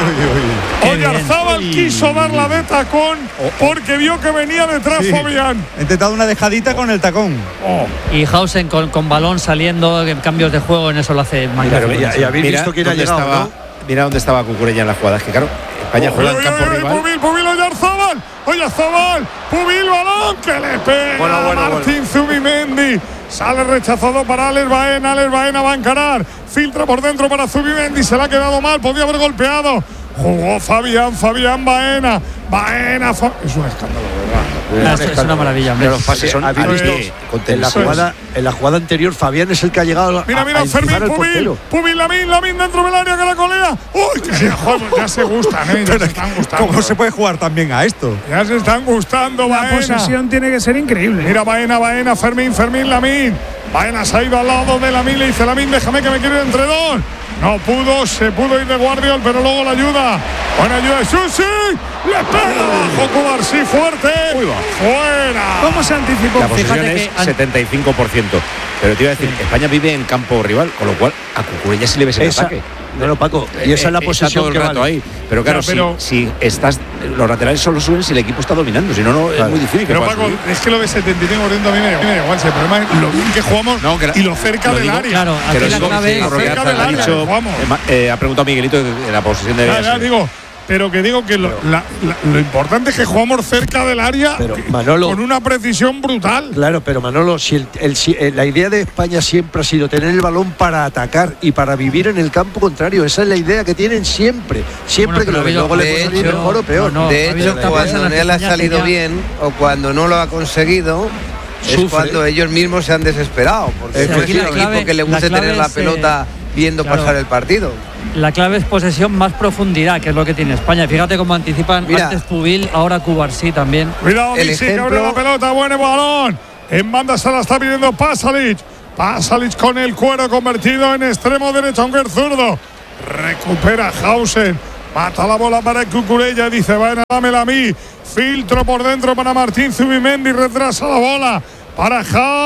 S3: Oyarzábal quiso dar la de tacón porque vio que venía detrás sí. Fabián.
S1: Ha intentado una dejadita con el tacón.
S10: Oh. Y Hausen con, con balón saliendo en cambios de juego, en eso lo hace magnífico.
S8: Y, y habéis visto quién ha llegado,
S2: estaba,
S8: ¿no?
S2: Mira dónde estaba Cucurella en la jugada. Es que claro, España
S3: oh,
S2: juega
S3: en
S2: campo
S3: oye,
S2: rival.
S3: Pubil, Pubil, Oyarzábal. Oyarzábal. Pubil, balón que le pega
S8: bueno, bueno,
S3: Martín
S8: bueno.
S3: Zubimendi. Sale rechazado para Alex Baena. Alex Baena va a encarar. Filtra por dentro para Zubimendi. Se le ha quedado mal. Podía haber golpeado. Jugó Fabián. Fabián Baena. Baena. Fa... Es un escándalo, ¿verdad?
S10: Es, es una maravilla.
S2: Pero los pases son
S8: ¿habéis visto? En la, jugada, en la jugada anterior, Fabián es el que ha llegado a.
S3: Mira, mira,
S8: a
S3: Fermín, Pubil. Pubil, Lamin, Lamin dentro del área que la colea. Uy, que joder, ya se gustan, ¿eh? Ya se están gustando.
S1: ¿Cómo se puede jugar también a esto?
S3: Ya se están gustando,
S4: La
S3: Baena.
S4: posesión tiene que ser increíble.
S3: Mira, Baena, Baena, Fermín, Fermín, Lamin. Baena se ha ido al lado de Lamin. Le dice Lamin, déjame que me quiero ir entre dos. No pudo, se pudo ir de Guardiol, pero luego la ayuda. Buena ayuda de Susi. Le pega abajo Cubarsí fuerte.
S2: Uy, va.
S3: Fuera.
S4: ¿Cómo se anticipó?
S2: La posesión
S10: Fíjate
S2: es
S10: que
S2: setenta y cinco por ciento. Pero te iba a decir, sí. España vive en campo rival, con lo cual a Cucurella sí le ves el
S8: esa,
S2: ataque.
S8: No, no, Paco. Y esa es la
S2: eh,
S8: posesión
S2: todo el
S8: que
S2: rato
S8: vale.
S2: ahí. Pero claro,
S3: ya, pero,
S2: si, si estás, los laterales solo suben si el equipo está dominando. Si no, no
S8: claro.
S2: es muy difícil.
S3: Pero
S2: que
S3: Paco,
S2: subir.
S3: es que lo de setenta y cinco por ciento a mí me da igual. El problema es lo bien que jugamos
S2: No, que la,
S3: y lo cerca
S2: lo
S3: del
S2: digo,
S3: área.
S10: Claro,
S2: que
S10: aquí
S2: lo
S10: la
S2: digo,
S10: clave
S2: sí,
S10: es
S2: Roque
S3: cerca
S2: ha,
S3: del
S2: ha
S3: área,
S2: dicho,
S3: jugamos.
S2: eh, ha preguntado Miguelito de la posesión de
S3: Ya, ya, digo, pero que digo que lo, la, la, lo importante es que jugamos cerca del área
S8: Pero, Manolo,
S3: con una precisión brutal.
S8: Claro, pero Manolo, si el, el, si, la idea de España siempre ha sido tener el balón para atacar y para vivir en el campo contrario. Esa es la idea que tienen siempre. Siempre
S10: Bueno,
S8: que lo, luego le puede salir
S7: hecho,
S8: mejor o peor.
S10: no, no.
S7: De hecho,
S10: España
S7: cuando no le ha salido
S10: tenía-
S7: bien o cuando no lo ha conseguido,
S8: Sufre.
S7: es cuando ellos mismos se han desesperado. Porque
S10: Sí,
S7: no es
S10: aquí
S7: un
S10: la
S7: equipo
S10: clave-
S7: que le
S10: la
S7: guste
S10: clave
S7: tener la
S10: es,
S7: pelota viendo
S10: claro.
S7: pasar el partido.
S10: La clave es posesión más profundidad, que es lo que tiene España. Fíjate cómo anticipan
S7: Mira.
S10: antes Pubil, ahora Cubarsí también.
S3: Cuidado,
S7: El
S3: Misi, que
S7: ejemplo-
S3: abre la pelota, buen balón. En banda se la está pidiendo Pasalic. Pasalic con el cuero convertido en extremo derecho, aunque es zurdo. Recupera Hausen. Mata la bola para Cucurella. Dice, bueno, dámela a mí. Filtro por dentro para Martín Zubimendi. Retrasa la bola para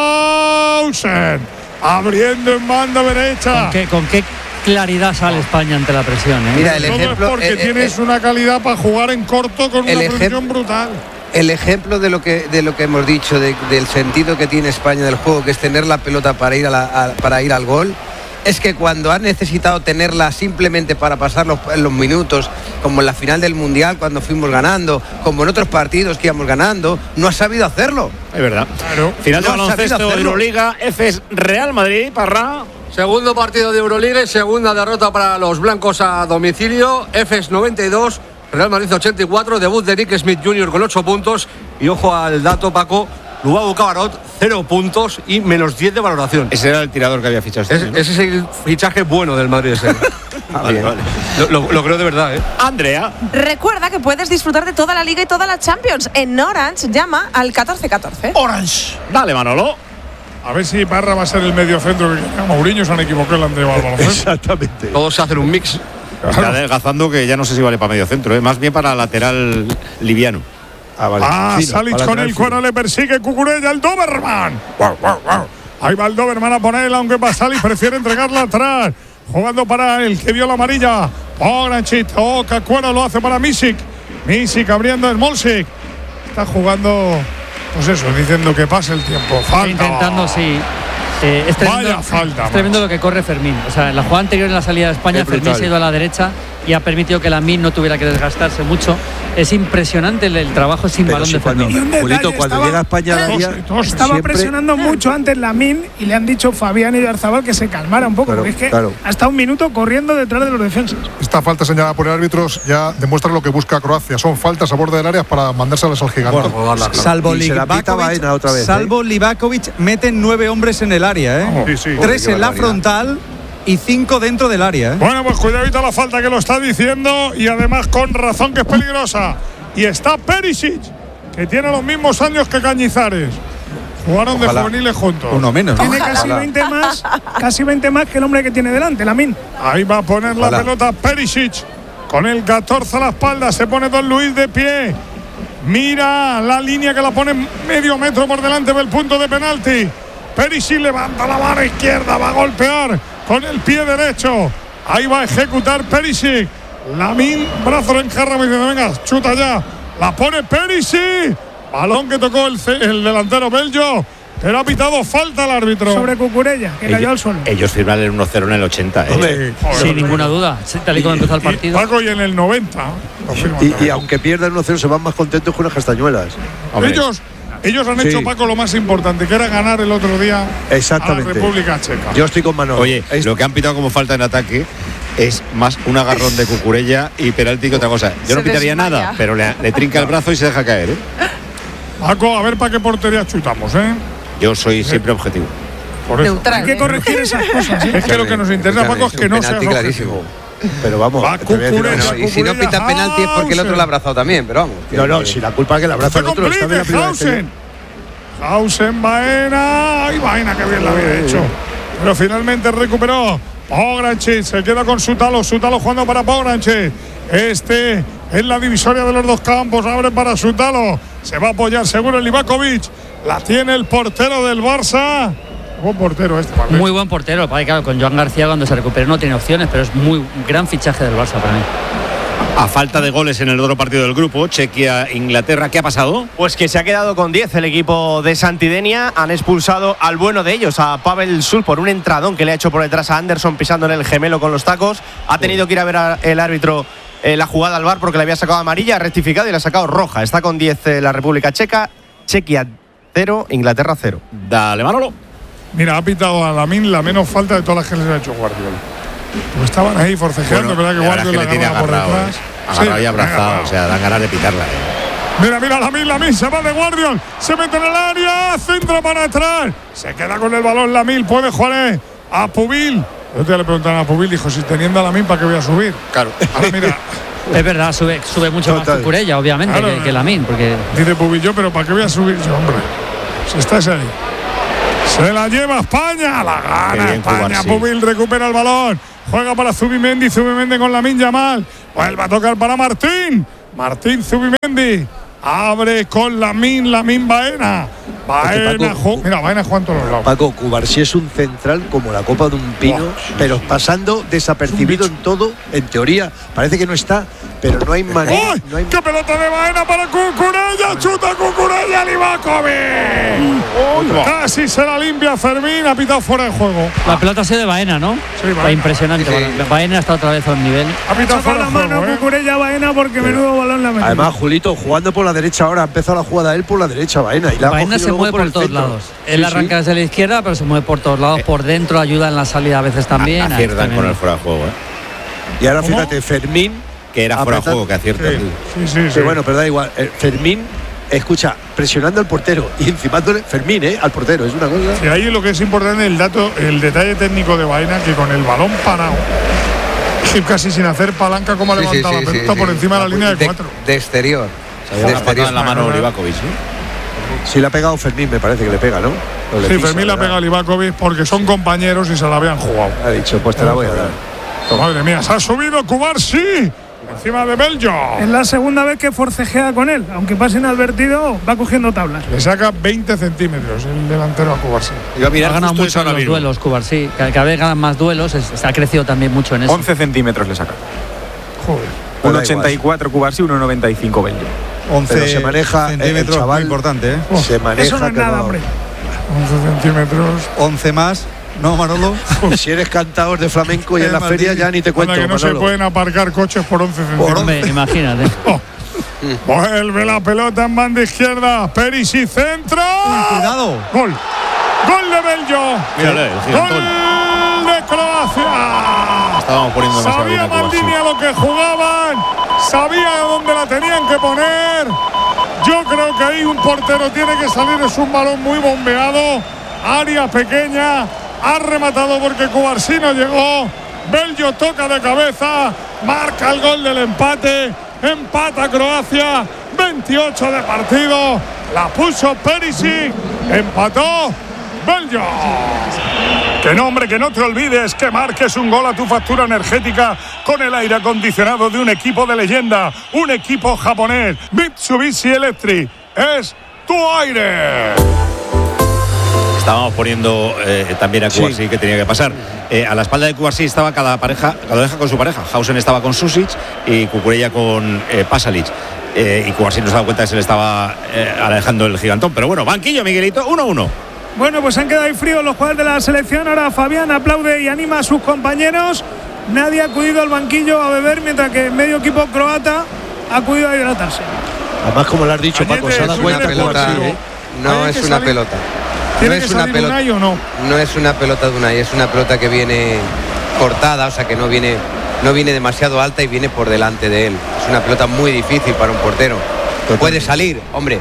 S3: Hausen. Abriendo en banda derecha.
S10: ¿Con qué, con qué claridad sale España ante la presión? ¿eh?
S7: Mira, el
S3: Todo
S7: ejemplo,
S3: es porque
S7: eh,
S3: tienes
S7: eh,
S3: una calidad para jugar en corto con
S7: el
S3: una
S7: ejem-
S3: precisión brutal.
S7: El ejemplo de lo que de lo que hemos dicho de, del sentido que tiene España del juego, que es tener la pelota para ir a la, a, para ir al gol, es que cuando ha necesitado tenerla simplemente para pasar los, los minutos, como en la final del Mundial cuando fuimos ganando, como en otros partidos que íbamos ganando, no ha sabido hacerlo.
S2: Es verdad.
S3: Claro.
S2: Final de
S7: No ha sabido
S2: baloncesto,
S7: hacerlo.
S2: Euroliga, F es Real Madrid, Parra.
S12: Segundo partido de Euroliga y segunda derrota para los blancos a domicilio. Efes noventa y dos, Real Madrid ochenta y cuatro, debut de Nick Smith junior con ocho puntos. Y ojo al dato, Paco, Lubabo Cabarot, cero puntos y menos diez de valoración.
S2: Ese era el tirador que había fichado este
S12: Es,
S2: año, ¿no?
S12: Ese es el fichaje bueno del Madrid ese.
S2: Ah, vale, vale.
S12: Lo, lo, lo creo de verdad, ¿eh?
S2: Andrea.
S13: Recuerda que puedes disfrutar de toda la Liga y toda la Champions. En Orange, llama al catorce catorce.
S3: Orange.
S2: Dale, Manolo.
S3: A ver si Parra va a ser el mediocentro que quería. Mourinho se han equivocado el Andrea Balbalocé.
S8: Exactamente.
S12: Todos se hacen un mix.
S2: Está adelgazando que ya no sé si vale para medio centro, ¿eh? Más bien para lateral liviano.
S8: Ah, vale.
S3: Ah,
S8: Fino,
S3: Salic
S8: para
S3: con
S8: lateral
S3: el cuero, le persigue Cucurella, el Doberman. Guau, guau, guau. Ahí va el Doberman a poner, aunque Pasalic prefiere entregarla atrás. Jugando para el que vio la amarilla. Pogranchit, toca cuero, lo hace para Misic. Misic abriendo el Smolcic. Está jugando, pues eso, diciendo que pase el tiempo. Falta.
S10: Intentando, sí. Eh, es tremendo,
S3: Vaya falta,
S10: es tremendo lo que corre Fermín. O sea, en la jugada anterior en la salida de España,
S8: Es
S10: Fermín
S8: brutal.
S10: se ha ido a la derecha y ha permitido que Lamine no tuviera que desgastarse mucho. Es impresionante el, el trabajo sin
S8: Pero
S10: balón
S8: sí,
S10: de
S8: cuando-
S10: Fermín.
S4: Y un detalle,
S8: Julito, cuando
S4: estaba-
S8: llega a España al área,
S4: Estaba
S8: siempre-
S4: presionando mucho antes Lamine y le han dicho Fabián y Oyarzabal que se calmara un poco,
S6: Claro,
S4: porque es que
S6: claro.
S4: ha estado un minuto corriendo detrás de los defensas.
S6: Esta falta señalada por el árbitro ya demuestra lo que busca Croacia. Son faltas a borde del área para mandárselas al gigante.
S1: Salvo
S8: Y se la pita
S1: Livakovic,
S8: Baena otra vez, ¿eh?
S1: salvo Livakovic, meten nueve hombres en el área, ¿eh?
S6: Sí, sí.
S1: Tres
S8: Joder,
S1: en la
S8: qué
S1: frontal y cinco dentro del área, ¿eh?
S3: Bueno, pues cuidadito la falta que lo está diciendo y además con razón que es peligrosa. Y está Perisic, que tiene los mismos años que Cañizares. Jugaron
S1: Ojalá.
S3: de juveniles juntos.
S1: Uno menos.
S4: Tiene casi veinte más, casi veinte más que el hombre que tiene delante, Lamine.
S3: Ahí va a poner la
S8: Ojalá.
S3: pelota Perisic. Con el catorce a la espalda se pone Don Luis de pie. Mira la línea que la pone medio metro por delante del punto de penalti. Perisic levanta la mano izquierda, va a golpear con el pie derecho. Ahí va a ejecutar Perisic. Lamine, brazo en jarra, me dice, venga, chuta ya. La pone Perisic. Balón que tocó el, ce- el delantero belgo, pero ha pitado falta al árbitro.
S4: Sobre Cucurella, que cayó al suelo.
S2: Ellos firman el uno cero en el ochenta, ¿eh?
S8: Hombre,
S10: Sin ninguna duda, sí, tal y como empezó el partido.
S3: Paco, y en el noventa. lo firman
S8: y, y
S3: también.
S8: aunque pierdan uno cero, se van más contentos que unas castañuelas.
S2: Hombre.
S3: Ellos, ellos han
S8: Sí.
S3: hecho, Paco, lo más importante, que era ganar el otro día
S8: Exactamente.
S3: a la República Checa.
S8: Yo estoy con Manolo.
S2: Oye,
S8: Es-
S2: lo que han pitado como falta en ataque es más un agarrón de Cucurella y penalti que otra cosa. Yo
S13: Se
S2: no pitaría
S13: desmaya.
S2: nada, pero le, le trinca el brazo y se deja caer, ¿eh?
S3: Paco, a ver para qué portería chutamos, ¿eh?
S2: Yo soy siempre objetivo.
S3: Por eso.
S13: Neutral.
S4: Hay que
S13: ¿eh?
S4: corregir esas cosas. ¿eh?
S3: Es que lo que nos interesa, Paco, es que no sea
S7: penalti clarísimo.
S8: Pero vamos,
S3: Va
S8: te voy a decir una
S3: Cucurella.
S8: cosa.
S7: Y si no pita penalti es porque el otro lo ha abrazado también, pero vamos.
S8: No, no, si la culpa es que el abrazo al
S3: Se
S8: otro está bien la
S3: complique,
S8: primera vez que-
S3: Hausen. Hausen, Baena. Ay, Baena, que bien la había hecho. Pero finalmente recuperó Pogranchit. Se queda con Sutalo. Sutalo jugando para Pogranchit. Este es la divisoria de los dos campos. Abre para Sutalo. Se va a apoyar seguro el Livakovic. La tiene el portero del Barça. Buen portero este, Valdés.
S10: Muy buen portero. Lo que pasa es que, claro, con Joan García cuando se recupere no tiene opciones, pero es muy un gran fichaje del Barça para mí.
S2: A falta de goles en el otro partido del grupo, Chequia-Inglaterra, ¿qué ha pasado?
S5: Pues que se ha quedado con diez el equipo de Santidenia. Han expulsado al bueno de ellos, a Pavel Sul, por un entradón que le ha hecho por detrás a Anderson pisándole el gemelo con los tacos. Ha tenido que ir a ver a- el árbitro eh, la jugada al V A R porque le había sacado amarilla, ha rectificado y le ha sacado roja. Está con diez eh, la República Checa. Chequia cero, Inglaterra cero.
S2: Dale, Manolo.
S3: Mira, ha pitado a Lamine la menos falta de todas las que les ha hecho Guardiola. Pues estaban ahí forcejeando,
S2: Bueno,
S3: ¿verdad? Que
S2: la verdad es
S3: Guardiola
S2: que le tiene
S3: agarraba por
S2: agarrado,
S3: detrás.
S2: ¿eh? Agarrado
S3: Sí,
S2: y abrazado,
S3: agarrado.
S2: o sea, dan ganas de pitarla, ¿eh?
S3: Mira, mira, Lamine, Lamine se va de Guardiol, se mete en el área, centra para atrás, se queda con el balón Lamine, puede jugar eh, a Pubil. Yo te le preguntaban a Pubil, dijo, si teniendo a Lamine, ¿para qué voy a subir?
S2: Claro.
S3: Ahora mira,
S10: Es verdad, sube, sube mucho
S8: Total.
S10: más Cucurella, obviamente,
S3: Claro,
S10: que, que Lamine, porque
S3: dice Pubil, yo, pero ¿para qué voy a subir yo, hombre? Si estás ahí. Se la lleva España, la
S2: Qué
S3: gana
S2: bien,
S3: España.
S2: Cubar, sí.
S3: Pubil recupera el balón, juega para Zubimendi, Zubimendi con Lamine Yamal, vuelve a tocar para Martín, Martín Zubimendi, abre con Lamine, Lamine Baena, Baena,
S8: Es que Paco-
S3: ju- mira, Baena juega en todos los lados.
S8: Paco, Cubarsí es un central como la copa de un pino,
S3: Buah.
S8: pero pasando desapercibido en todo, en teoría. Parece que no está, pero no hay manera.
S3: ¡Ay!
S8: No hay...
S3: ¡Qué pelota de Baena para Cucurella! ¡Chuta Cucurella, Livakovic! Casi se la limpia Fermín, ha pitado fuera de juego.
S10: la pelota ha sido de Baena, ¿no?
S3: Sí, Baena.
S10: Va impresionante.
S7: Sí.
S10: Baena está otra vez a un nivel.
S3: Ha pitado
S4: Con
S3: fuera
S4: la
S3: de
S4: mano
S3: juego, ¿eh?
S4: Cucurella Baena porque menudo balón la metió.
S8: Además, Julito, jugando por la derecha ahora, ha empezado la jugada él por la derecha, Baena. Y la ha
S10: Baena
S8: cogido
S10: se
S8: luego
S10: mueve por,
S8: el
S10: todos
S8: centro.
S10: lados.
S8: Sí,
S10: Él
S8: sí.
S10: arranca desde la izquierda, pero se mueve por todos lados. Por dentro ayuda en la salida a veces también. Ah,
S2: Aciertan
S10: es
S2: con el
S10: tremendo.
S2: fuera de juego, ¿eh?
S8: Y ahora
S3: ¿Cómo?
S8: fíjate, Fermín,
S2: que era fuera de
S8: Apretar-
S2: juego, que acierta.
S3: Sí, sí, sí.
S8: Sí,
S3: sí.
S8: bueno, pero da igual. Eh, Fermín, escucha, presionando al portero y encimándole Fermín, ¿eh? Al portero, es una cosa.
S3: Y ahí lo que es importante el dato, el detalle técnico de Baena, que con el balón parado, y casi sin hacer palanca, como ha
S7: Sí, sí,
S3: levantado
S7: sí,
S3: la
S7: sí,
S3: pelota
S7: sí.
S3: por encima de la línea de
S7: de,
S3: cuatro.
S7: de exterior.
S2: Se había
S7: De
S2: una patada
S7: exterior.
S2: en la mano Livakovic, ¿no?
S8: Sí, le ha pegado Fermín, me parece que le pega, ¿no? O le
S3: Sí,
S8: pisa,
S3: Fermín la
S8: ¿verdad?
S3: pega a Livakovic porque son compañeros y se la habían jugado.
S8: Ha dicho, pues te la voy a dar.
S3: Madre mía, se ha subido Cubarsí encima de Bello.
S4: Es la segunda vez que forcejea con él. Aunque pase inadvertido, va cogiendo tablas.
S3: Le saca veinte centímetros el delantero a Cubarsí.
S2: Iba a mirar
S10: Ha ganado
S2: justo
S10: mucho
S2: eso
S10: en
S2: ahora
S10: los
S2: mismo.
S10: duelos, Cubarsí. Cada cada vez ganan más duelos. es- se ha crecido también mucho en eso.
S11: once centímetros le saca.
S3: Joder.
S11: uno ochenta y cuatro Cubarsí, uno noventa y cinco Bello.
S1: once
S8: Pero se maneja, el
S1: centímetros,
S8: chaval-
S1: muy importante, ¿eh?
S8: Se maneja.
S4: Eso no es
S8: que
S4: nada, hombre.
S3: once centímetros.
S1: once más, ¿no, Manolo?
S8: Si eres cantador de flamenco y
S1: Eh,
S8: en la
S1: Martín.
S8: feria ya ni te cuento,
S3: Anda, que no se
S8: Manolo.
S3: pueden aparcar coches por once centímetros.
S10: Hombre, imagínate.
S3: Oh. Vuelve la pelota en banda izquierda. Perisic centra.
S1: Cuidado.
S3: Gol. Gol de Bello.
S2: Mírale, el
S3: Gol
S2: gigantón.
S3: de Croacia.
S2: Estábamos poniendo demasiado bien
S3: Sabía
S2: a Cubarsí.
S3: Maldini a lo que jugaban. Sabía a dónde la tenían que poner. Yo creo que ahí un portero tiene que salir. Es un balón muy bombeado. Área pequeña. Ha rematado porque Cubarsí no llegó. Bello toca de cabeza. Marca el gol del empate. Empata Croacia. veintiocho de partido. La puso Perisic. Empató Bello. Que no, hombre, que no te olvides que marques un gol a tu factura energética con el aire acondicionado de un equipo de leyenda, un equipo japonés. Mitsubishi Electric es tu aire.
S2: Estábamos poniendo eh, también a Cubarsí,
S8: Sí.
S2: que tenía que pasar. Eh, a la espalda de Cubarsí estaba cada pareja, cada oreja con su pareja. Hausen estaba con Susic y Cucurella con eh, Pasalic. Eh, y Cubarsí no se daba cuenta que se le estaba eh, alejando el gigantón. Pero bueno, banquillo, Miguelito, uno uno.
S4: Bueno, pues han quedado ahí fríos los jugadores de la selección. Ahora Fabián aplaude y anima a sus compañeros. Nadie ha acudido al banquillo a beber, mientras que medio equipo croata ha acudido a hidratarse.
S8: Además, como lo has dicho, Paco, se ha dado
S3: Añete,
S8: cuenta
S7: Una
S3: Suele
S7: pelota.
S3: deportivo.
S8: ¿eh?
S7: No
S3: Hay
S7: es
S3: que
S7: una
S3: salir-
S7: pelota.
S3: ¿Tiene
S7: No
S3: que
S7: es una
S3: salir
S7: pelota.
S3: Unai o no?
S7: No es una pelota de Unai, es una pelota que viene cortada, o sea que no viene, no viene demasiado alta y viene por delante de él. Es una pelota muy difícil para un portero. Puede salir, hombre.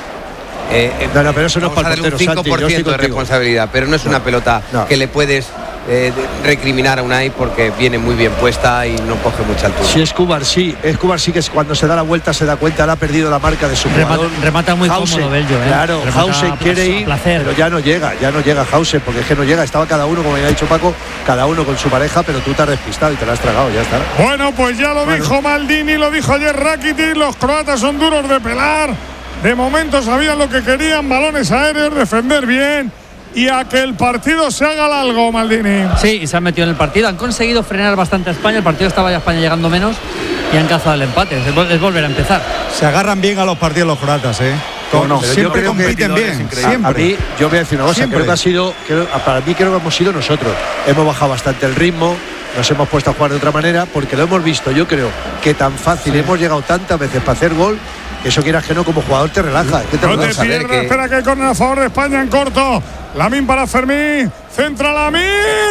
S7: Eh, eh,
S8: No, no, pero eso no es
S7: vamos
S8: para
S7: a
S8: el
S7: darle un
S8: portero,
S7: cinco
S8: Santi,
S7: por
S8: yo estoy
S7: ciento de
S8: contigo.
S7: responsabilidad, pero no es una pelota
S8: No.
S7: que le puedes eh, de- recriminar a Unai porque viene muy bien puesta y no coge mucha altura.
S8: Si es Cubarsí, es Cubarsí que es cuando se da la vuelta se da cuenta, le ha perdido la marca de su
S10: Remata,
S8: jugador.
S10: remata muy
S8: Hausen,
S10: cómodo Bello, ¿eh?
S8: Claro,
S10: Remata
S8: Hausen
S10: a
S8: quiere
S10: pla- a
S8: ir,
S10: placer.
S8: pero ya no llega, ya no llega Hausen, porque es que no llega, estaba cada uno, como ya ha dicho Paco, cada uno con su pareja, pero tú te has despistado y te la has tragado, ya está.
S3: Bueno, pues ya lo dijo Maldini, lo dijo ayer Rakitic, los croatas son duros de pelar. De momento sabían lo que querían, balones aéreos, defender bien y a que el partido se haga largo, Maldini.
S10: Sí, y se han metido en el partido. Han conseguido frenar bastante a España. El partido estaba ya España llegando menos y han cazado el empate. Es, vol- es volver a empezar.
S1: Se agarran bien a los partidos los croatas, ¿eh?
S3: ¿Cómo no?
S8: Pero yo
S1: Siempre
S8: creo que
S1: compiten bien,
S8: A
S1: siempre.
S8: mí, yo voy a decir una cosa,
S1: Siempre.
S8: creo que ha sido, creo- para mí creo que hemos sido nosotros. Hemos bajado bastante el ritmo, nos hemos puesto a jugar de otra manera, porque lo hemos visto, yo creo que tan fácil, hemos llegado tantas veces para hacer gol, que eso quieras que no, como jugador te relaja. ¿Qué te
S3: No te
S8: relajas? A ver,
S3: pierdas,
S8: que-
S3: espera que hay córner a favor de España en corto. Lamín para Fermín, centra Lamín.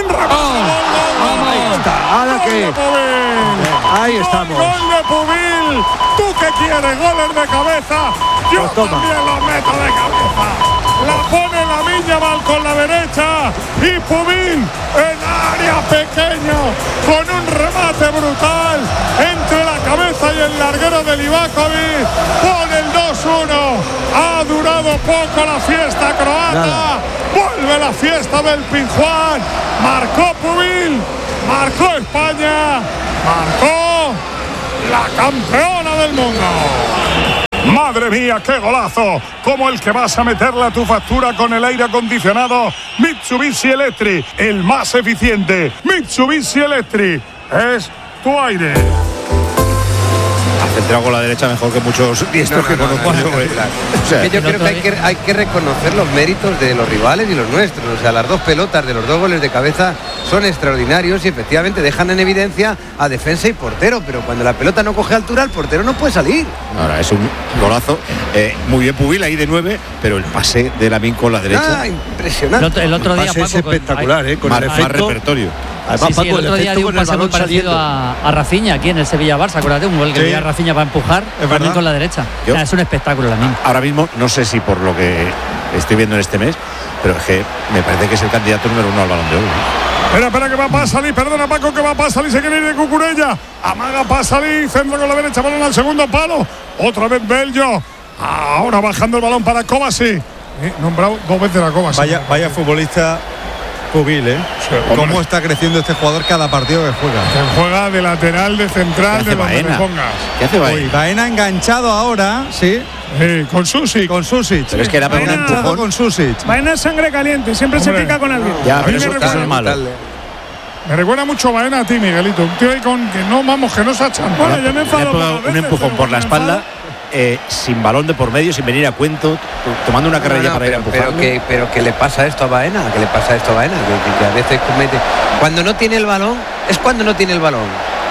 S8: Ahí está, ahora que- Ahí
S3: Gol,
S8: estamos.
S3: Gol de Pubil. ¿Tú qué quieres? Goles de cabeza. Yo
S8: Pues toma.
S3: también los meto de cabeza. La pone Lamín Yamal con la derecha y Pubil en área pequeño con un remate brutal entre la cabeza y el larguero de Livakovic. Pone el dos uno. Ha durado poco la fiesta croata.
S8: Nada.
S3: Vuelve la fiesta del Pizjuán. Marcó Pubil. Marcó España. Marcó la campeona del mundo. Madre mía, qué golazo, como el que vas a meterle a tu factura con el aire acondicionado Mitsubishi Electric, el más eficiente. Mitsubishi Electric es tu aire.
S2: Ha centrado con la derecha mejor que muchos diestros
S7: No,
S2: que
S7: no, no,
S2: conozco
S7: no,
S2: yo,
S7: no,
S2: eh.
S7: claro.
S2: O sea,
S7: Es que yo
S10: el
S7: creo que
S10: otro
S7: hay, que hay que reconocer los méritos de los rivales y los nuestros. O sea, las dos pelotas de los dos goles de cabeza son extraordinarios y efectivamente dejan en evidencia a defensa y portero. Pero cuando la pelota no coge altura, el portero no puede salir.
S2: ahora es un golazo. Eh, muy bien Pubil ahí de nueve, pero el pase de Lamín con la derecha.
S7: Ah, impresionante.
S10: El otro, el otro
S8: El
S10: día,
S8: pase es
S10: Paco, con-
S8: espectacular, ¿eh? Con
S2: más,
S8: el
S2: más
S8: efecto.
S2: repertorio.
S8: Además,
S10: Sí, sí,
S8: Paco,
S10: el otro día
S8: efecto
S10: dio un
S8: con el
S10: pase muy
S8: balón
S10: parecido
S8: saliendo.
S10: a, a Rafinha aquí en el Sevilla-Barça. Acuérdate, un gol que
S2: Sí.
S10: dio a Rafinha para empujar, también
S2: verdad.
S10: con la derecha.
S2: Yo-
S10: O sea, es un espectáculo la misma.
S2: Ahora mismo, no sé si por lo que estoy viendo en este mes, pero es que me parece que es el candidato número uno al Balón de Oro.
S3: Espera, espera, que va para salir. Perdona, Paco, que va para salir. Se quiere ir de Cucurella. Amaga para salir. Centro con la derecha. Balón al segundo palo. Otra vez Bello. Ahora bajando el balón para Kovacic. Eh, nombrado dos veces a Kovacic.
S1: Vaya, vaya futbolista jubil, ¿eh?
S3: Sí,
S1: Cómo
S3: hombre.
S1: está creciendo este jugador cada partido que juega.
S3: Que juega de lateral, de central,
S2: ¿Qué
S3: de
S2: hace
S3: donde le
S2: Baena?
S3: pongas.
S2: ¿Qué hace
S1: Uy,
S2: Baena?
S1: Baena enganchado ahora, sí,
S3: Sí, con Susi.
S1: con Susic.
S2: Pero es que era para un
S4: Baena-
S1: enganchado
S2: empujón.
S1: con Susic.
S4: Vaina es sangre caliente, siempre
S3: Hombre.
S4: se pica con alguien.
S2: Ya,
S3: A
S2: pero
S3: mí
S2: eso,
S3: me
S2: eso es
S3: recuerda-
S2: malo.
S3: Me recuerda mucho Baena a ti, Miguelito. Un tío ahí con que no, vamos, que no se ha echado.
S4: Bueno, yo me
S2: Le ha
S4: enfado
S2: pegado
S4: pocas
S2: un
S4: veces,
S2: empujón
S4: pero
S2: por la
S4: me enfado.
S2: espalda, eh, sin balón de por medio, sin venir a cuento, tomando una carrera
S7: No, no,
S2: para ir a
S7: pero,
S2: empujar.
S7: pero que, pero que le pasa esto a Baena, que le pasa esto a Baena, que, que- que a veces comete. Cuando no tiene el balón, es cuando no tiene el balón.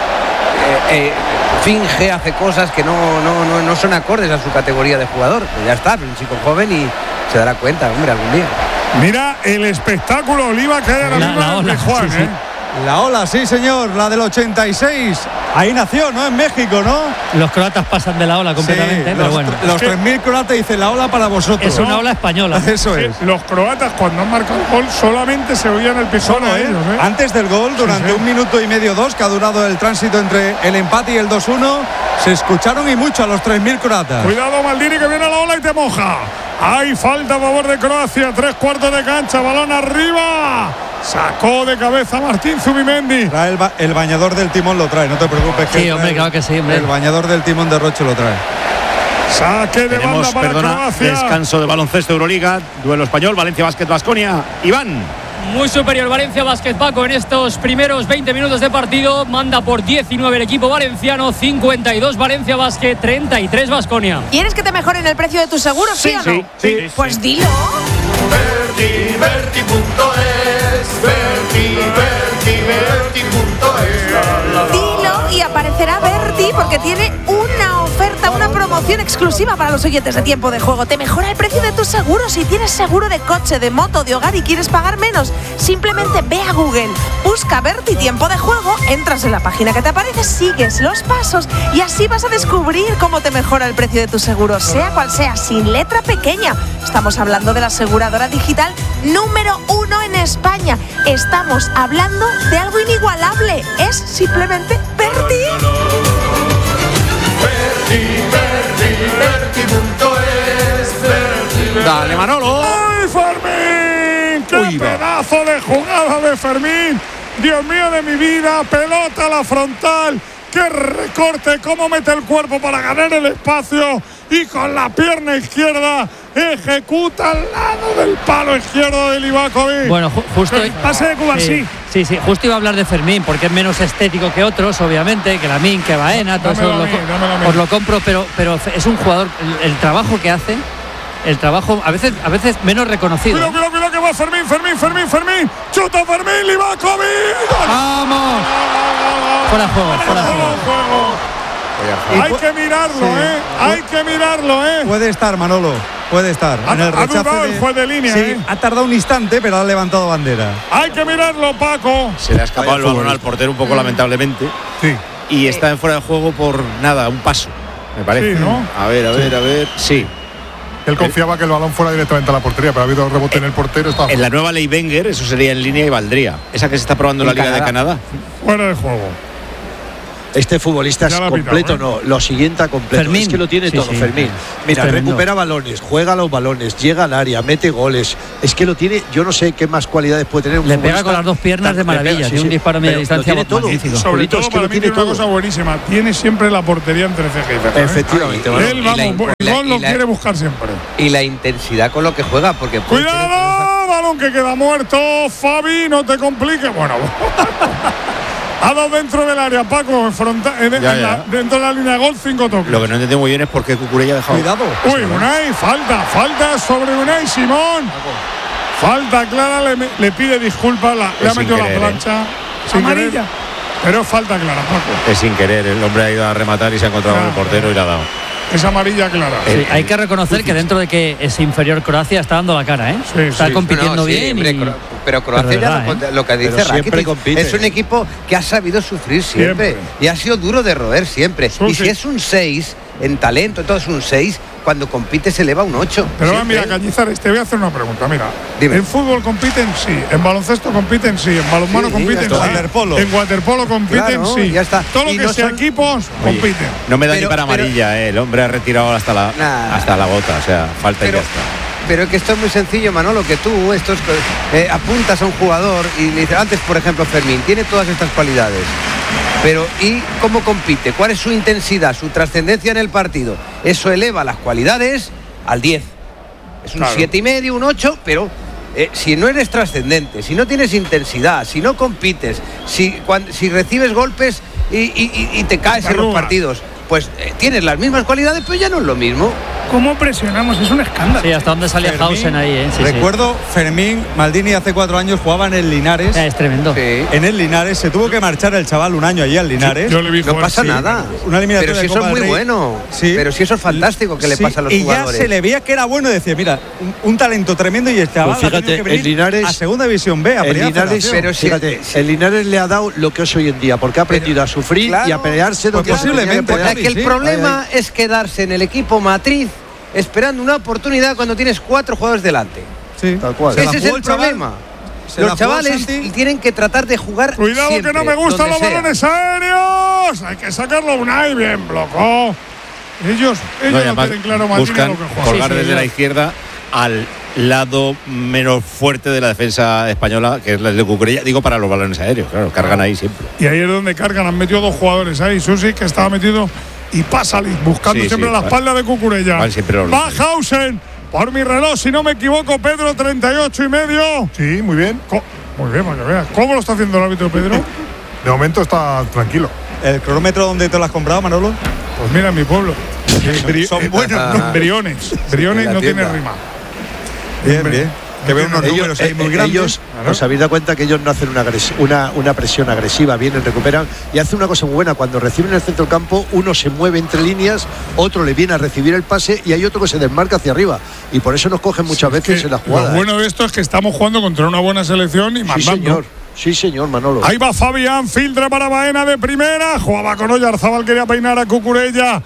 S7: Eh, eh, finge, hace cosas que no, no, no, no son acordes a su categoría de jugador. Pues ya está, es un chico joven y se dará cuenta, hombre, algún día.
S3: Mira el espectáculo Oliva que hay ahora
S10: La-
S3: mismo
S10: la
S3: en el
S10: ola,
S3: Juan,
S10: sí, sí.
S3: ¿eh?
S1: La ola, sí, señor, la del ochenta y seis. Ahí nació, ¿no? En México, ¿no?
S10: Los croatas pasan de la ola completamente,
S1: Sí,
S10: pero
S1: los,
S10: bueno.
S1: los
S3: Es que-
S1: tres mil croatas dicen la ola para vosotros.
S10: Es una
S1: ¿no?
S10: ola española.
S1: Eso
S3: Sí,
S1: es.
S3: los croatas cuando han marcado el gol solamente se oían el pizón
S1: Solo,
S3: a
S1: ¿eh?
S3: ellos, ¿eh?
S1: Antes del gol, durante
S3: sí.
S1: un minuto y medio, dos, que ha durado el tránsito entre el empate y el dos uno, se escucharon y mucho a los tres mil croatas.
S3: Cuidado Maldini que viene a la ola y te moja. Hay falta a favor de Croacia, tres cuartos de cancha, balón arriba. Sacó de cabeza Martín Zubimendi.
S1: Trae el, ba- el bañador del timón lo trae, no te preocupes. que
S10: Sí,
S1: trae
S10: hombre,
S1: el-
S10: claro que sí, hombre.
S1: El bañador del timón de Roche lo trae.
S3: Saque de
S2: Tenemos,
S3: banda para
S2: perdona,
S3: Croacia.
S2: descanso de baloncesto Euroliga, duelo español, Valencia Basket Baskonia. Iván.
S14: Muy superior Valencia Basket Paco en estos primeros veinte minutos de partido. Manda por diecinueve el equipo valenciano, cincuenta y dos Valencia Basket, treinta y tres Baskonia.
S13: ¿Quieres que te mejoren el precio de tus seguros, sí, o no?
S2: sí, sí,
S13: Pues dilo.
S15: Verti, Verti punto es, Verti, Verti, Verti punto es.
S13: Dilo y aparecerá Berti porque tiene una oferta, una promoción exclusiva para los oyentes de Tiempo de Juego. Te mejora el precio de tus seguros. Si tienes seguro de coche, de moto, de hogar y quieres pagar menos, simplemente ve a Google, busca Berti Tiempo de Juego, entras en la página que te aparece, sigues los pasos y así vas a descubrir cómo te mejora el precio de tu seguro, sea cual sea, sin letra pequeña. Estamos hablando de la aseguradora digital número uno en España. Estamos hablando de algo inigualable. Es simplemente Berti.
S15: Verti, Verti, Verti punto es, Verti, Verti.
S2: Dale, Manolo.
S3: ¡Ay, Fermín! ¡Qué
S2: Uy, va.
S3: pedazo de jugada de Fermín! Dios mío de mi vida, pelota a la frontal. ¡Qué recorte! ¡Cómo mete el cuerpo para ganar el espacio! Y con la pierna izquierda ejecuta al lado del palo izquierdo de Livakovic.
S10: Bueno, ju- justo.
S4: El pase de Cuba, sí.
S10: Sí, sí, justo iba a hablar de Fermín, porque es menos estético que otros, obviamente, que Lamin, que Baena, todo eso
S3: Dámelo
S10: os
S3: a
S10: lo,
S3: mí, dámelo a mí.
S10: os lo compro, pero, pero es un jugador, el, el trabajo que hace, el trabajo a veces, a veces menos reconocido.
S3: Cuidado, cuidado, cuidado, que va Fermín, Fermín, Fermín, Fermín. Chuta Fermín, Livakovic.
S10: ¡Vamos! Fuera de juego, fuera de juego.
S3: Hay que mirarlo, ¿eh? Hay que mirarlo, ¿eh?
S1: Puede estar, Manolo, puede estar.
S3: Ha-
S1: en el
S3: ha
S1: rechace
S3: dudado el juez de línea,
S1: Sí,
S3: ¿eh?
S1: ha tardado un instante, pero ha levantado bandera.
S3: Hay que mirarlo, Paco.
S2: Se le ha escapado el balón al portero un poco lamentablemente.
S3: Sí.
S2: Y está en fuera de juego por nada, un paso, me parece.
S3: Sí, ¿no?
S2: A ver, a ver, a ver. Sí.
S6: Él confiaba que el balón fuera directamente a la portería, pero ha habido rebote en el portero. Está
S2: En la nueva ley Wenger, eso sería en línea y valdría. Esa que se está probando en la
S7: En
S2: Liga de
S7: Canadá.
S2: Canadá.
S3: Fuera de juego.
S8: Este futbolista es
S3: Ya lo ha
S8: completo,
S3: pitado,
S8: no, lo siguiente a completo.
S10: Fermín.
S8: Es que lo tiene
S10: Sí,
S8: todo,
S10: sí.
S8: Fermín.
S10: Es
S8: Mira,
S10: tremendo.
S8: recupera balones, juega los balones, llega al área, mete goles. Es que lo tiene, yo no sé qué más cualidades puede tener un
S10: Le pega
S8: futbolista
S10: con las dos piernas
S8: tan-
S10: de
S8: le pega,
S10: maravilla,
S8: sí,
S10: tiene un
S8: sí.
S10: disparo a media
S8: Pero
S10: distancia
S8: lo tiene todo.
S10: magnífico.
S3: Sobre
S8: Solito,
S3: todo
S8: es que
S3: para
S8: lo
S3: mí
S8: tiene
S3: tiene una
S8: todo.
S3: cosa buenísima. Tiene siempre la portería entre ceja y ceja, ¿eh?
S8: Efectivamente,
S7: Y-
S8: bueno.
S3: Él,
S7: y la-
S3: vamos,
S7: y
S3: el
S7: la-
S3: gol
S7: y
S3: lo
S7: la-
S3: quiere buscar siempre.
S7: Y la intensidad con lo que juega, porque puede tener-
S3: ¡Cuidado! Balón que queda muerto. Fabi, no te compliques. Bueno, ha dado dentro del área, Paco, en fronta- en- en
S2: Ya,
S3: la-
S2: ya.
S3: dentro de la línea de gol, cinco toques.
S2: Lo que no entiendo muy bien es por qué Cucurella ha dejado.
S1: Cuidado.
S3: Uy, Unai, falta, falta sobre Unai Simón. Falta clara, le, le pide disculpas, la- le ha
S2: sin
S3: metido la
S2: querer,
S3: plancha. Sin
S4: Amarilla.
S3: querer, pero es falta clara, Paco.
S2: Es sin querer, el hombre ha ido a rematar y se ha encontrado con el portero y le ha dado.
S3: Es amarilla clara.
S10: Sí, hay que reconocer que dentro de que es inferior Croacia está dando la cara, ¿eh?
S3: Sí,
S10: está
S3: sí.
S10: compitiendo
S7: No, no, sí,
S10: bien
S7: hombre,
S10: y
S7: Cro- pero Croacia
S10: Pero
S7: ya
S10: verdad,
S7: lo,
S10: ¿eh?
S7: lo que dice
S8: Pero siempre
S7: Rakitic,
S8: compite.
S7: es un equipo que ha sabido sufrir siempre,
S3: Siempre.
S7: y ha sido duro de roer siempre.
S3: Sí,
S7: y
S3: sí.
S7: si es un seis en talento, todo es un seis, cuando compite se eleva un ocho.
S3: Pero va,
S7: siempre.
S3: mira, Cañizares, te voy a hacer una pregunta. Mira,
S7: Dime.
S3: en fútbol compiten sí, en baloncesto compiten sí, en balonmano
S7: Sí,
S3: compiten
S7: ya
S3: sí,
S7: está.
S1: Waterpolo.
S3: en waterpolo compiten
S7: Claro,
S3: sí.
S7: ya está.
S3: Todo lo
S7: Y
S3: que
S7: no
S3: sea
S7: son-
S3: equipos
S2: Oye,
S3: compiten.
S2: No me da
S7: Pero-
S2: ni para
S7: pero-
S2: amarilla, eh. El hombre ha retirado hasta la,
S7: Nah.
S2: hasta la gota. O sea, falta y
S7: Pero-
S2: ya está.
S7: Pero es que esto es muy sencillo, Manolo, que tú estos, eh, apuntas a un jugador y le dices, antes, por ejemplo, Fermín, tiene todas estas cualidades. Pero ¿y cómo compite? ¿Cuál es su intensidad, su trascendencia en el partido? Eso eleva las cualidades al diez. Es un
S3: Claro.
S7: siete y medio, un ocho, pero eh, si no eres trascendente, si no tienes intensidad, si no compites, si, cuan- si recibes golpes y, y- y- y te caes en los
S3: Arrugas.
S7: partidos, pues eh, tienes las mismas cualidades, pero ya no es lo mismo.
S4: ¿Cómo presionamos? Es un escándalo.
S10: Sí, hasta dónde salía
S1: Fermín,
S10: Hausen ahí, ¿eh? Sí, sí.
S1: Recuerdo Fermín Maldini hace cuatro años jugaba en el Linares.
S10: Eh, Es tremendo.
S7: Sí.
S1: En el Linares se tuvo que marchar el chaval un año allí al Linares.
S3: Yo le vi
S7: No
S3: jugar,
S7: pasa
S3: sí.
S7: nada.
S1: Una eliminatoria
S7: Pero si
S1: de
S7: eso
S1: Copa
S7: es muy
S1: del Rey.
S7: bueno.
S1: Sí.
S7: Pero si eso es fantástico que le
S1: Sí,
S7: pasa a los
S1: y
S7: jugadores.
S1: ya se le veía que era bueno y decía, mira, un, un talento tremendo y el chaval
S8: Pues
S1: ha tenido
S8: fíjate,
S1: que venir
S8: el Linares-
S1: a segunda división B, a
S8: El
S1: primera
S8: Linares,
S1: federación.
S7: pero sí,
S8: fíjate,
S7: sí.
S8: el Linares le ha dado lo que es hoy en día, porque ha aprendido a sufrir
S7: claro,
S8: y a pelearse
S1: pues
S8: donde se tenía que
S1: posiblemente,
S8: pelear.
S7: Porque el
S1: sí,
S7: problema es quedarse en el equipo matriz esperando una oportunidad cuando tienes cuatro jugadores delante.
S1: Sí.
S8: Tal cual.
S1: Se la
S7: Ese es
S1: jugó
S7: el
S1: chaval,
S7: problema.
S1: se la
S7: Los
S1: jugó
S7: chavales
S1: Santi.
S7: tienen que tratar de jugar
S3: Cuidado
S7: siempre,
S3: que no me gustan
S7: donde
S3: los
S7: sea.
S3: balones aéreos. Hay que sacarlo Unai, bien blocó. Ellos,
S2: No,
S3: ellos
S2: y
S3: no,
S2: además
S3: tienen claro Martín,
S2: buscan
S3: lo que juegan.
S2: colgar
S3: Sí, sí,
S2: desde la
S3: ellos-
S2: izquierda al lado menos fuerte de la defensa española, que es la de Cucurella. Digo, para los balones aéreos, claro, cargan ahí siempre.
S3: Y ahí es donde cargan, han metido dos jugadores ahí, Susi que estaba metido y pasa buscando
S2: Sí,
S3: siempre
S2: sí,
S3: la
S2: va-
S3: espalda de Cucurella.
S2: van siempre los
S3: Va
S2: dos.
S3: Hausen, por mi reloj, si no me equivoco, Pedro, treinta y ocho y medio.
S6: Sí, muy bien.
S3: Co- Muy bien, para que veas. ¿Cómo lo está haciendo el árbitro, Pedro?
S6: De momento está tranquilo.
S1: ¿El cronómetro dónde te lo has comprado, Manolo?
S3: Pues mira, en mi pueblo. Bri-
S1: Son buenos,
S3: no, Briones. Briones
S7: en la
S3: no tiene
S7: tienda.
S3: rima.
S1: Bien, bien. Que veo unos
S8: Ellos,
S1: números ahí muy
S8: eh,
S1: grandes.
S8: ellos, os habéis dado cuenta que ellos no hacen una, agres- una, una presión agresiva, vienen, recuperan y hacen una cosa muy buena. Cuando reciben el centro del campo, uno se mueve entre líneas, otro le viene a recibir el pase y hay otro que se desmarca hacia arriba. Y por eso nos cogen muchas veces
S3: Que
S8: en la
S3: lo
S8: jugada.
S3: bueno de esto es que estamos jugando contra una buena selección y
S8: Sí,
S3: mandando.
S8: señor. Sí, señor, Manolo.
S3: Ahí va Fabián, filtra para Baena de primera. Jugaba con Oyarzabal, quería peinar a Cucurella.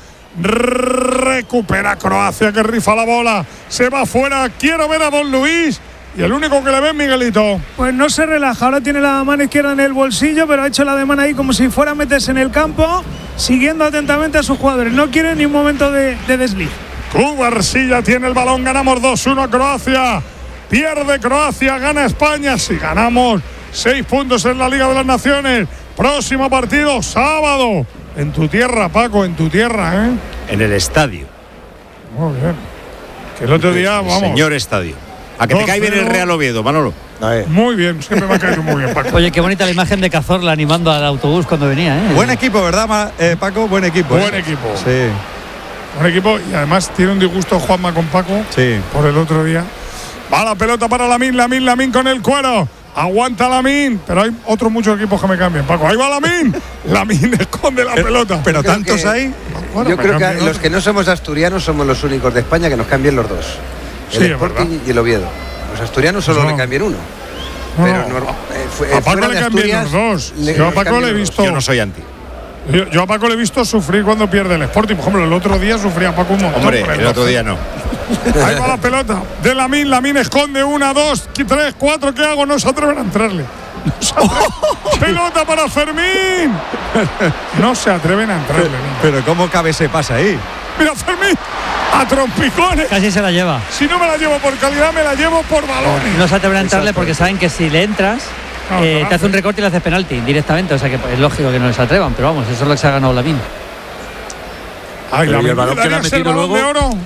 S3: Recupera Croacia que rifa la bola. Se va fuera. Quiero ver a Don Luis. Y el único que le ve es Miguelito.
S4: Pues no se relaja, ahora tiene la mano izquierda en el bolsillo, pero ha hecho la de mano ahí como si fuera a meterse en el campo, siguiendo atentamente a sus jugadores. No quiere ni un momento de, de desliz.
S3: Cubarsilla tiene el balón. Ganamos dos uno a Croacia. Pierde Croacia, gana España. Si ganamos, seis puntos en la Liga de las Naciones. Próximo partido, sábado. En tu tierra, Paco, en tu tierra, ¿eh?
S2: En el estadio.
S3: Muy bien. Que el otro día,
S2: El
S3: vamos.
S2: señor estadio. A que te cae bien el Real Oviedo, Manolo.
S3: Muy bien, siempre me ha caído muy bien, Paco.
S10: Oye, qué bonita la imagen de Cazorla animando al autobús cuando venía, ¿eh?
S1: Buen equipo, ¿verdad, Ma- eh, Paco? Buen equipo.
S3: Buen
S1: ¿eh?
S3: equipo.
S1: Sí.
S3: Buen equipo. Y además tiene un disgusto Juanma con Paco.
S1: Sí.
S3: Por el otro día. Va la pelota para Lamín, Lamín, Lamín con el cuero. Aguanta Lamín. Pero hay otros muchos equipos que me cambian, Paco. Ahí va Lamín. Lamín esconde la pelota.
S1: Pero
S7: Creo
S1: tantos
S7: que-
S1: hay.
S3: Bueno,
S7: Yo
S3: me
S7: creo que
S3: cambian
S7: los
S3: otros.
S7: que no somos asturianos somos los únicos de España que nos cambian los dos. El
S3: Sí, es
S7: Sporting
S3: verdad.
S7: y el Oviedo. Los asturianos solo
S3: No.
S7: le cambian uno.
S3: No,
S7: Pero
S3: no.
S7: no, eh, fu-
S3: A
S7: eh,
S3: Paco
S7: fuera
S3: le
S7: de
S3: cambian
S7: Asturias,
S3: los dos.
S7: le-
S3: Yo a
S7: nos
S3: Paco
S7: cambian
S3: le he
S7: los
S3: visto.
S2: Yo no soy anti.
S3: Yo, yo a Paco le he visto sufrir cuando pierde el Sporting. Por ejemplo, el otro día sufría a Paco un montón.
S2: Hombre,
S3: con
S2: el otro
S3: doce.
S2: día no.
S3: Ahí va la pelota de Lamín. Lamín esconde una, dos, tres, cuatro. ¿Qué hago? No se atreven a entrarle. No se atreven. Pelota para Fermín. No se atreven a entrarle. no.
S1: Pero ¿cómo cabe ese pase ahí?
S3: Mira, Fermín. A trompicones.
S10: Casi se la lleva.
S3: Si no me la llevo por calidad, me la llevo por balones.
S10: No se atreven a entrarle porque saben que si le entras,
S3: No,
S10: eh,
S3: no
S10: te hace un
S3: hace.
S10: recorte y le haces penalti directamente. O sea que es lógico que no les atrevan, pero vamos, eso es lo que se ha ganado Lamín.
S3: Ay,
S8: Pero ¿y
S3: Lamín.
S8: el balón que le ha
S3: ¿Darías el
S8: metido
S3: balón
S8: luego?
S3: de oro?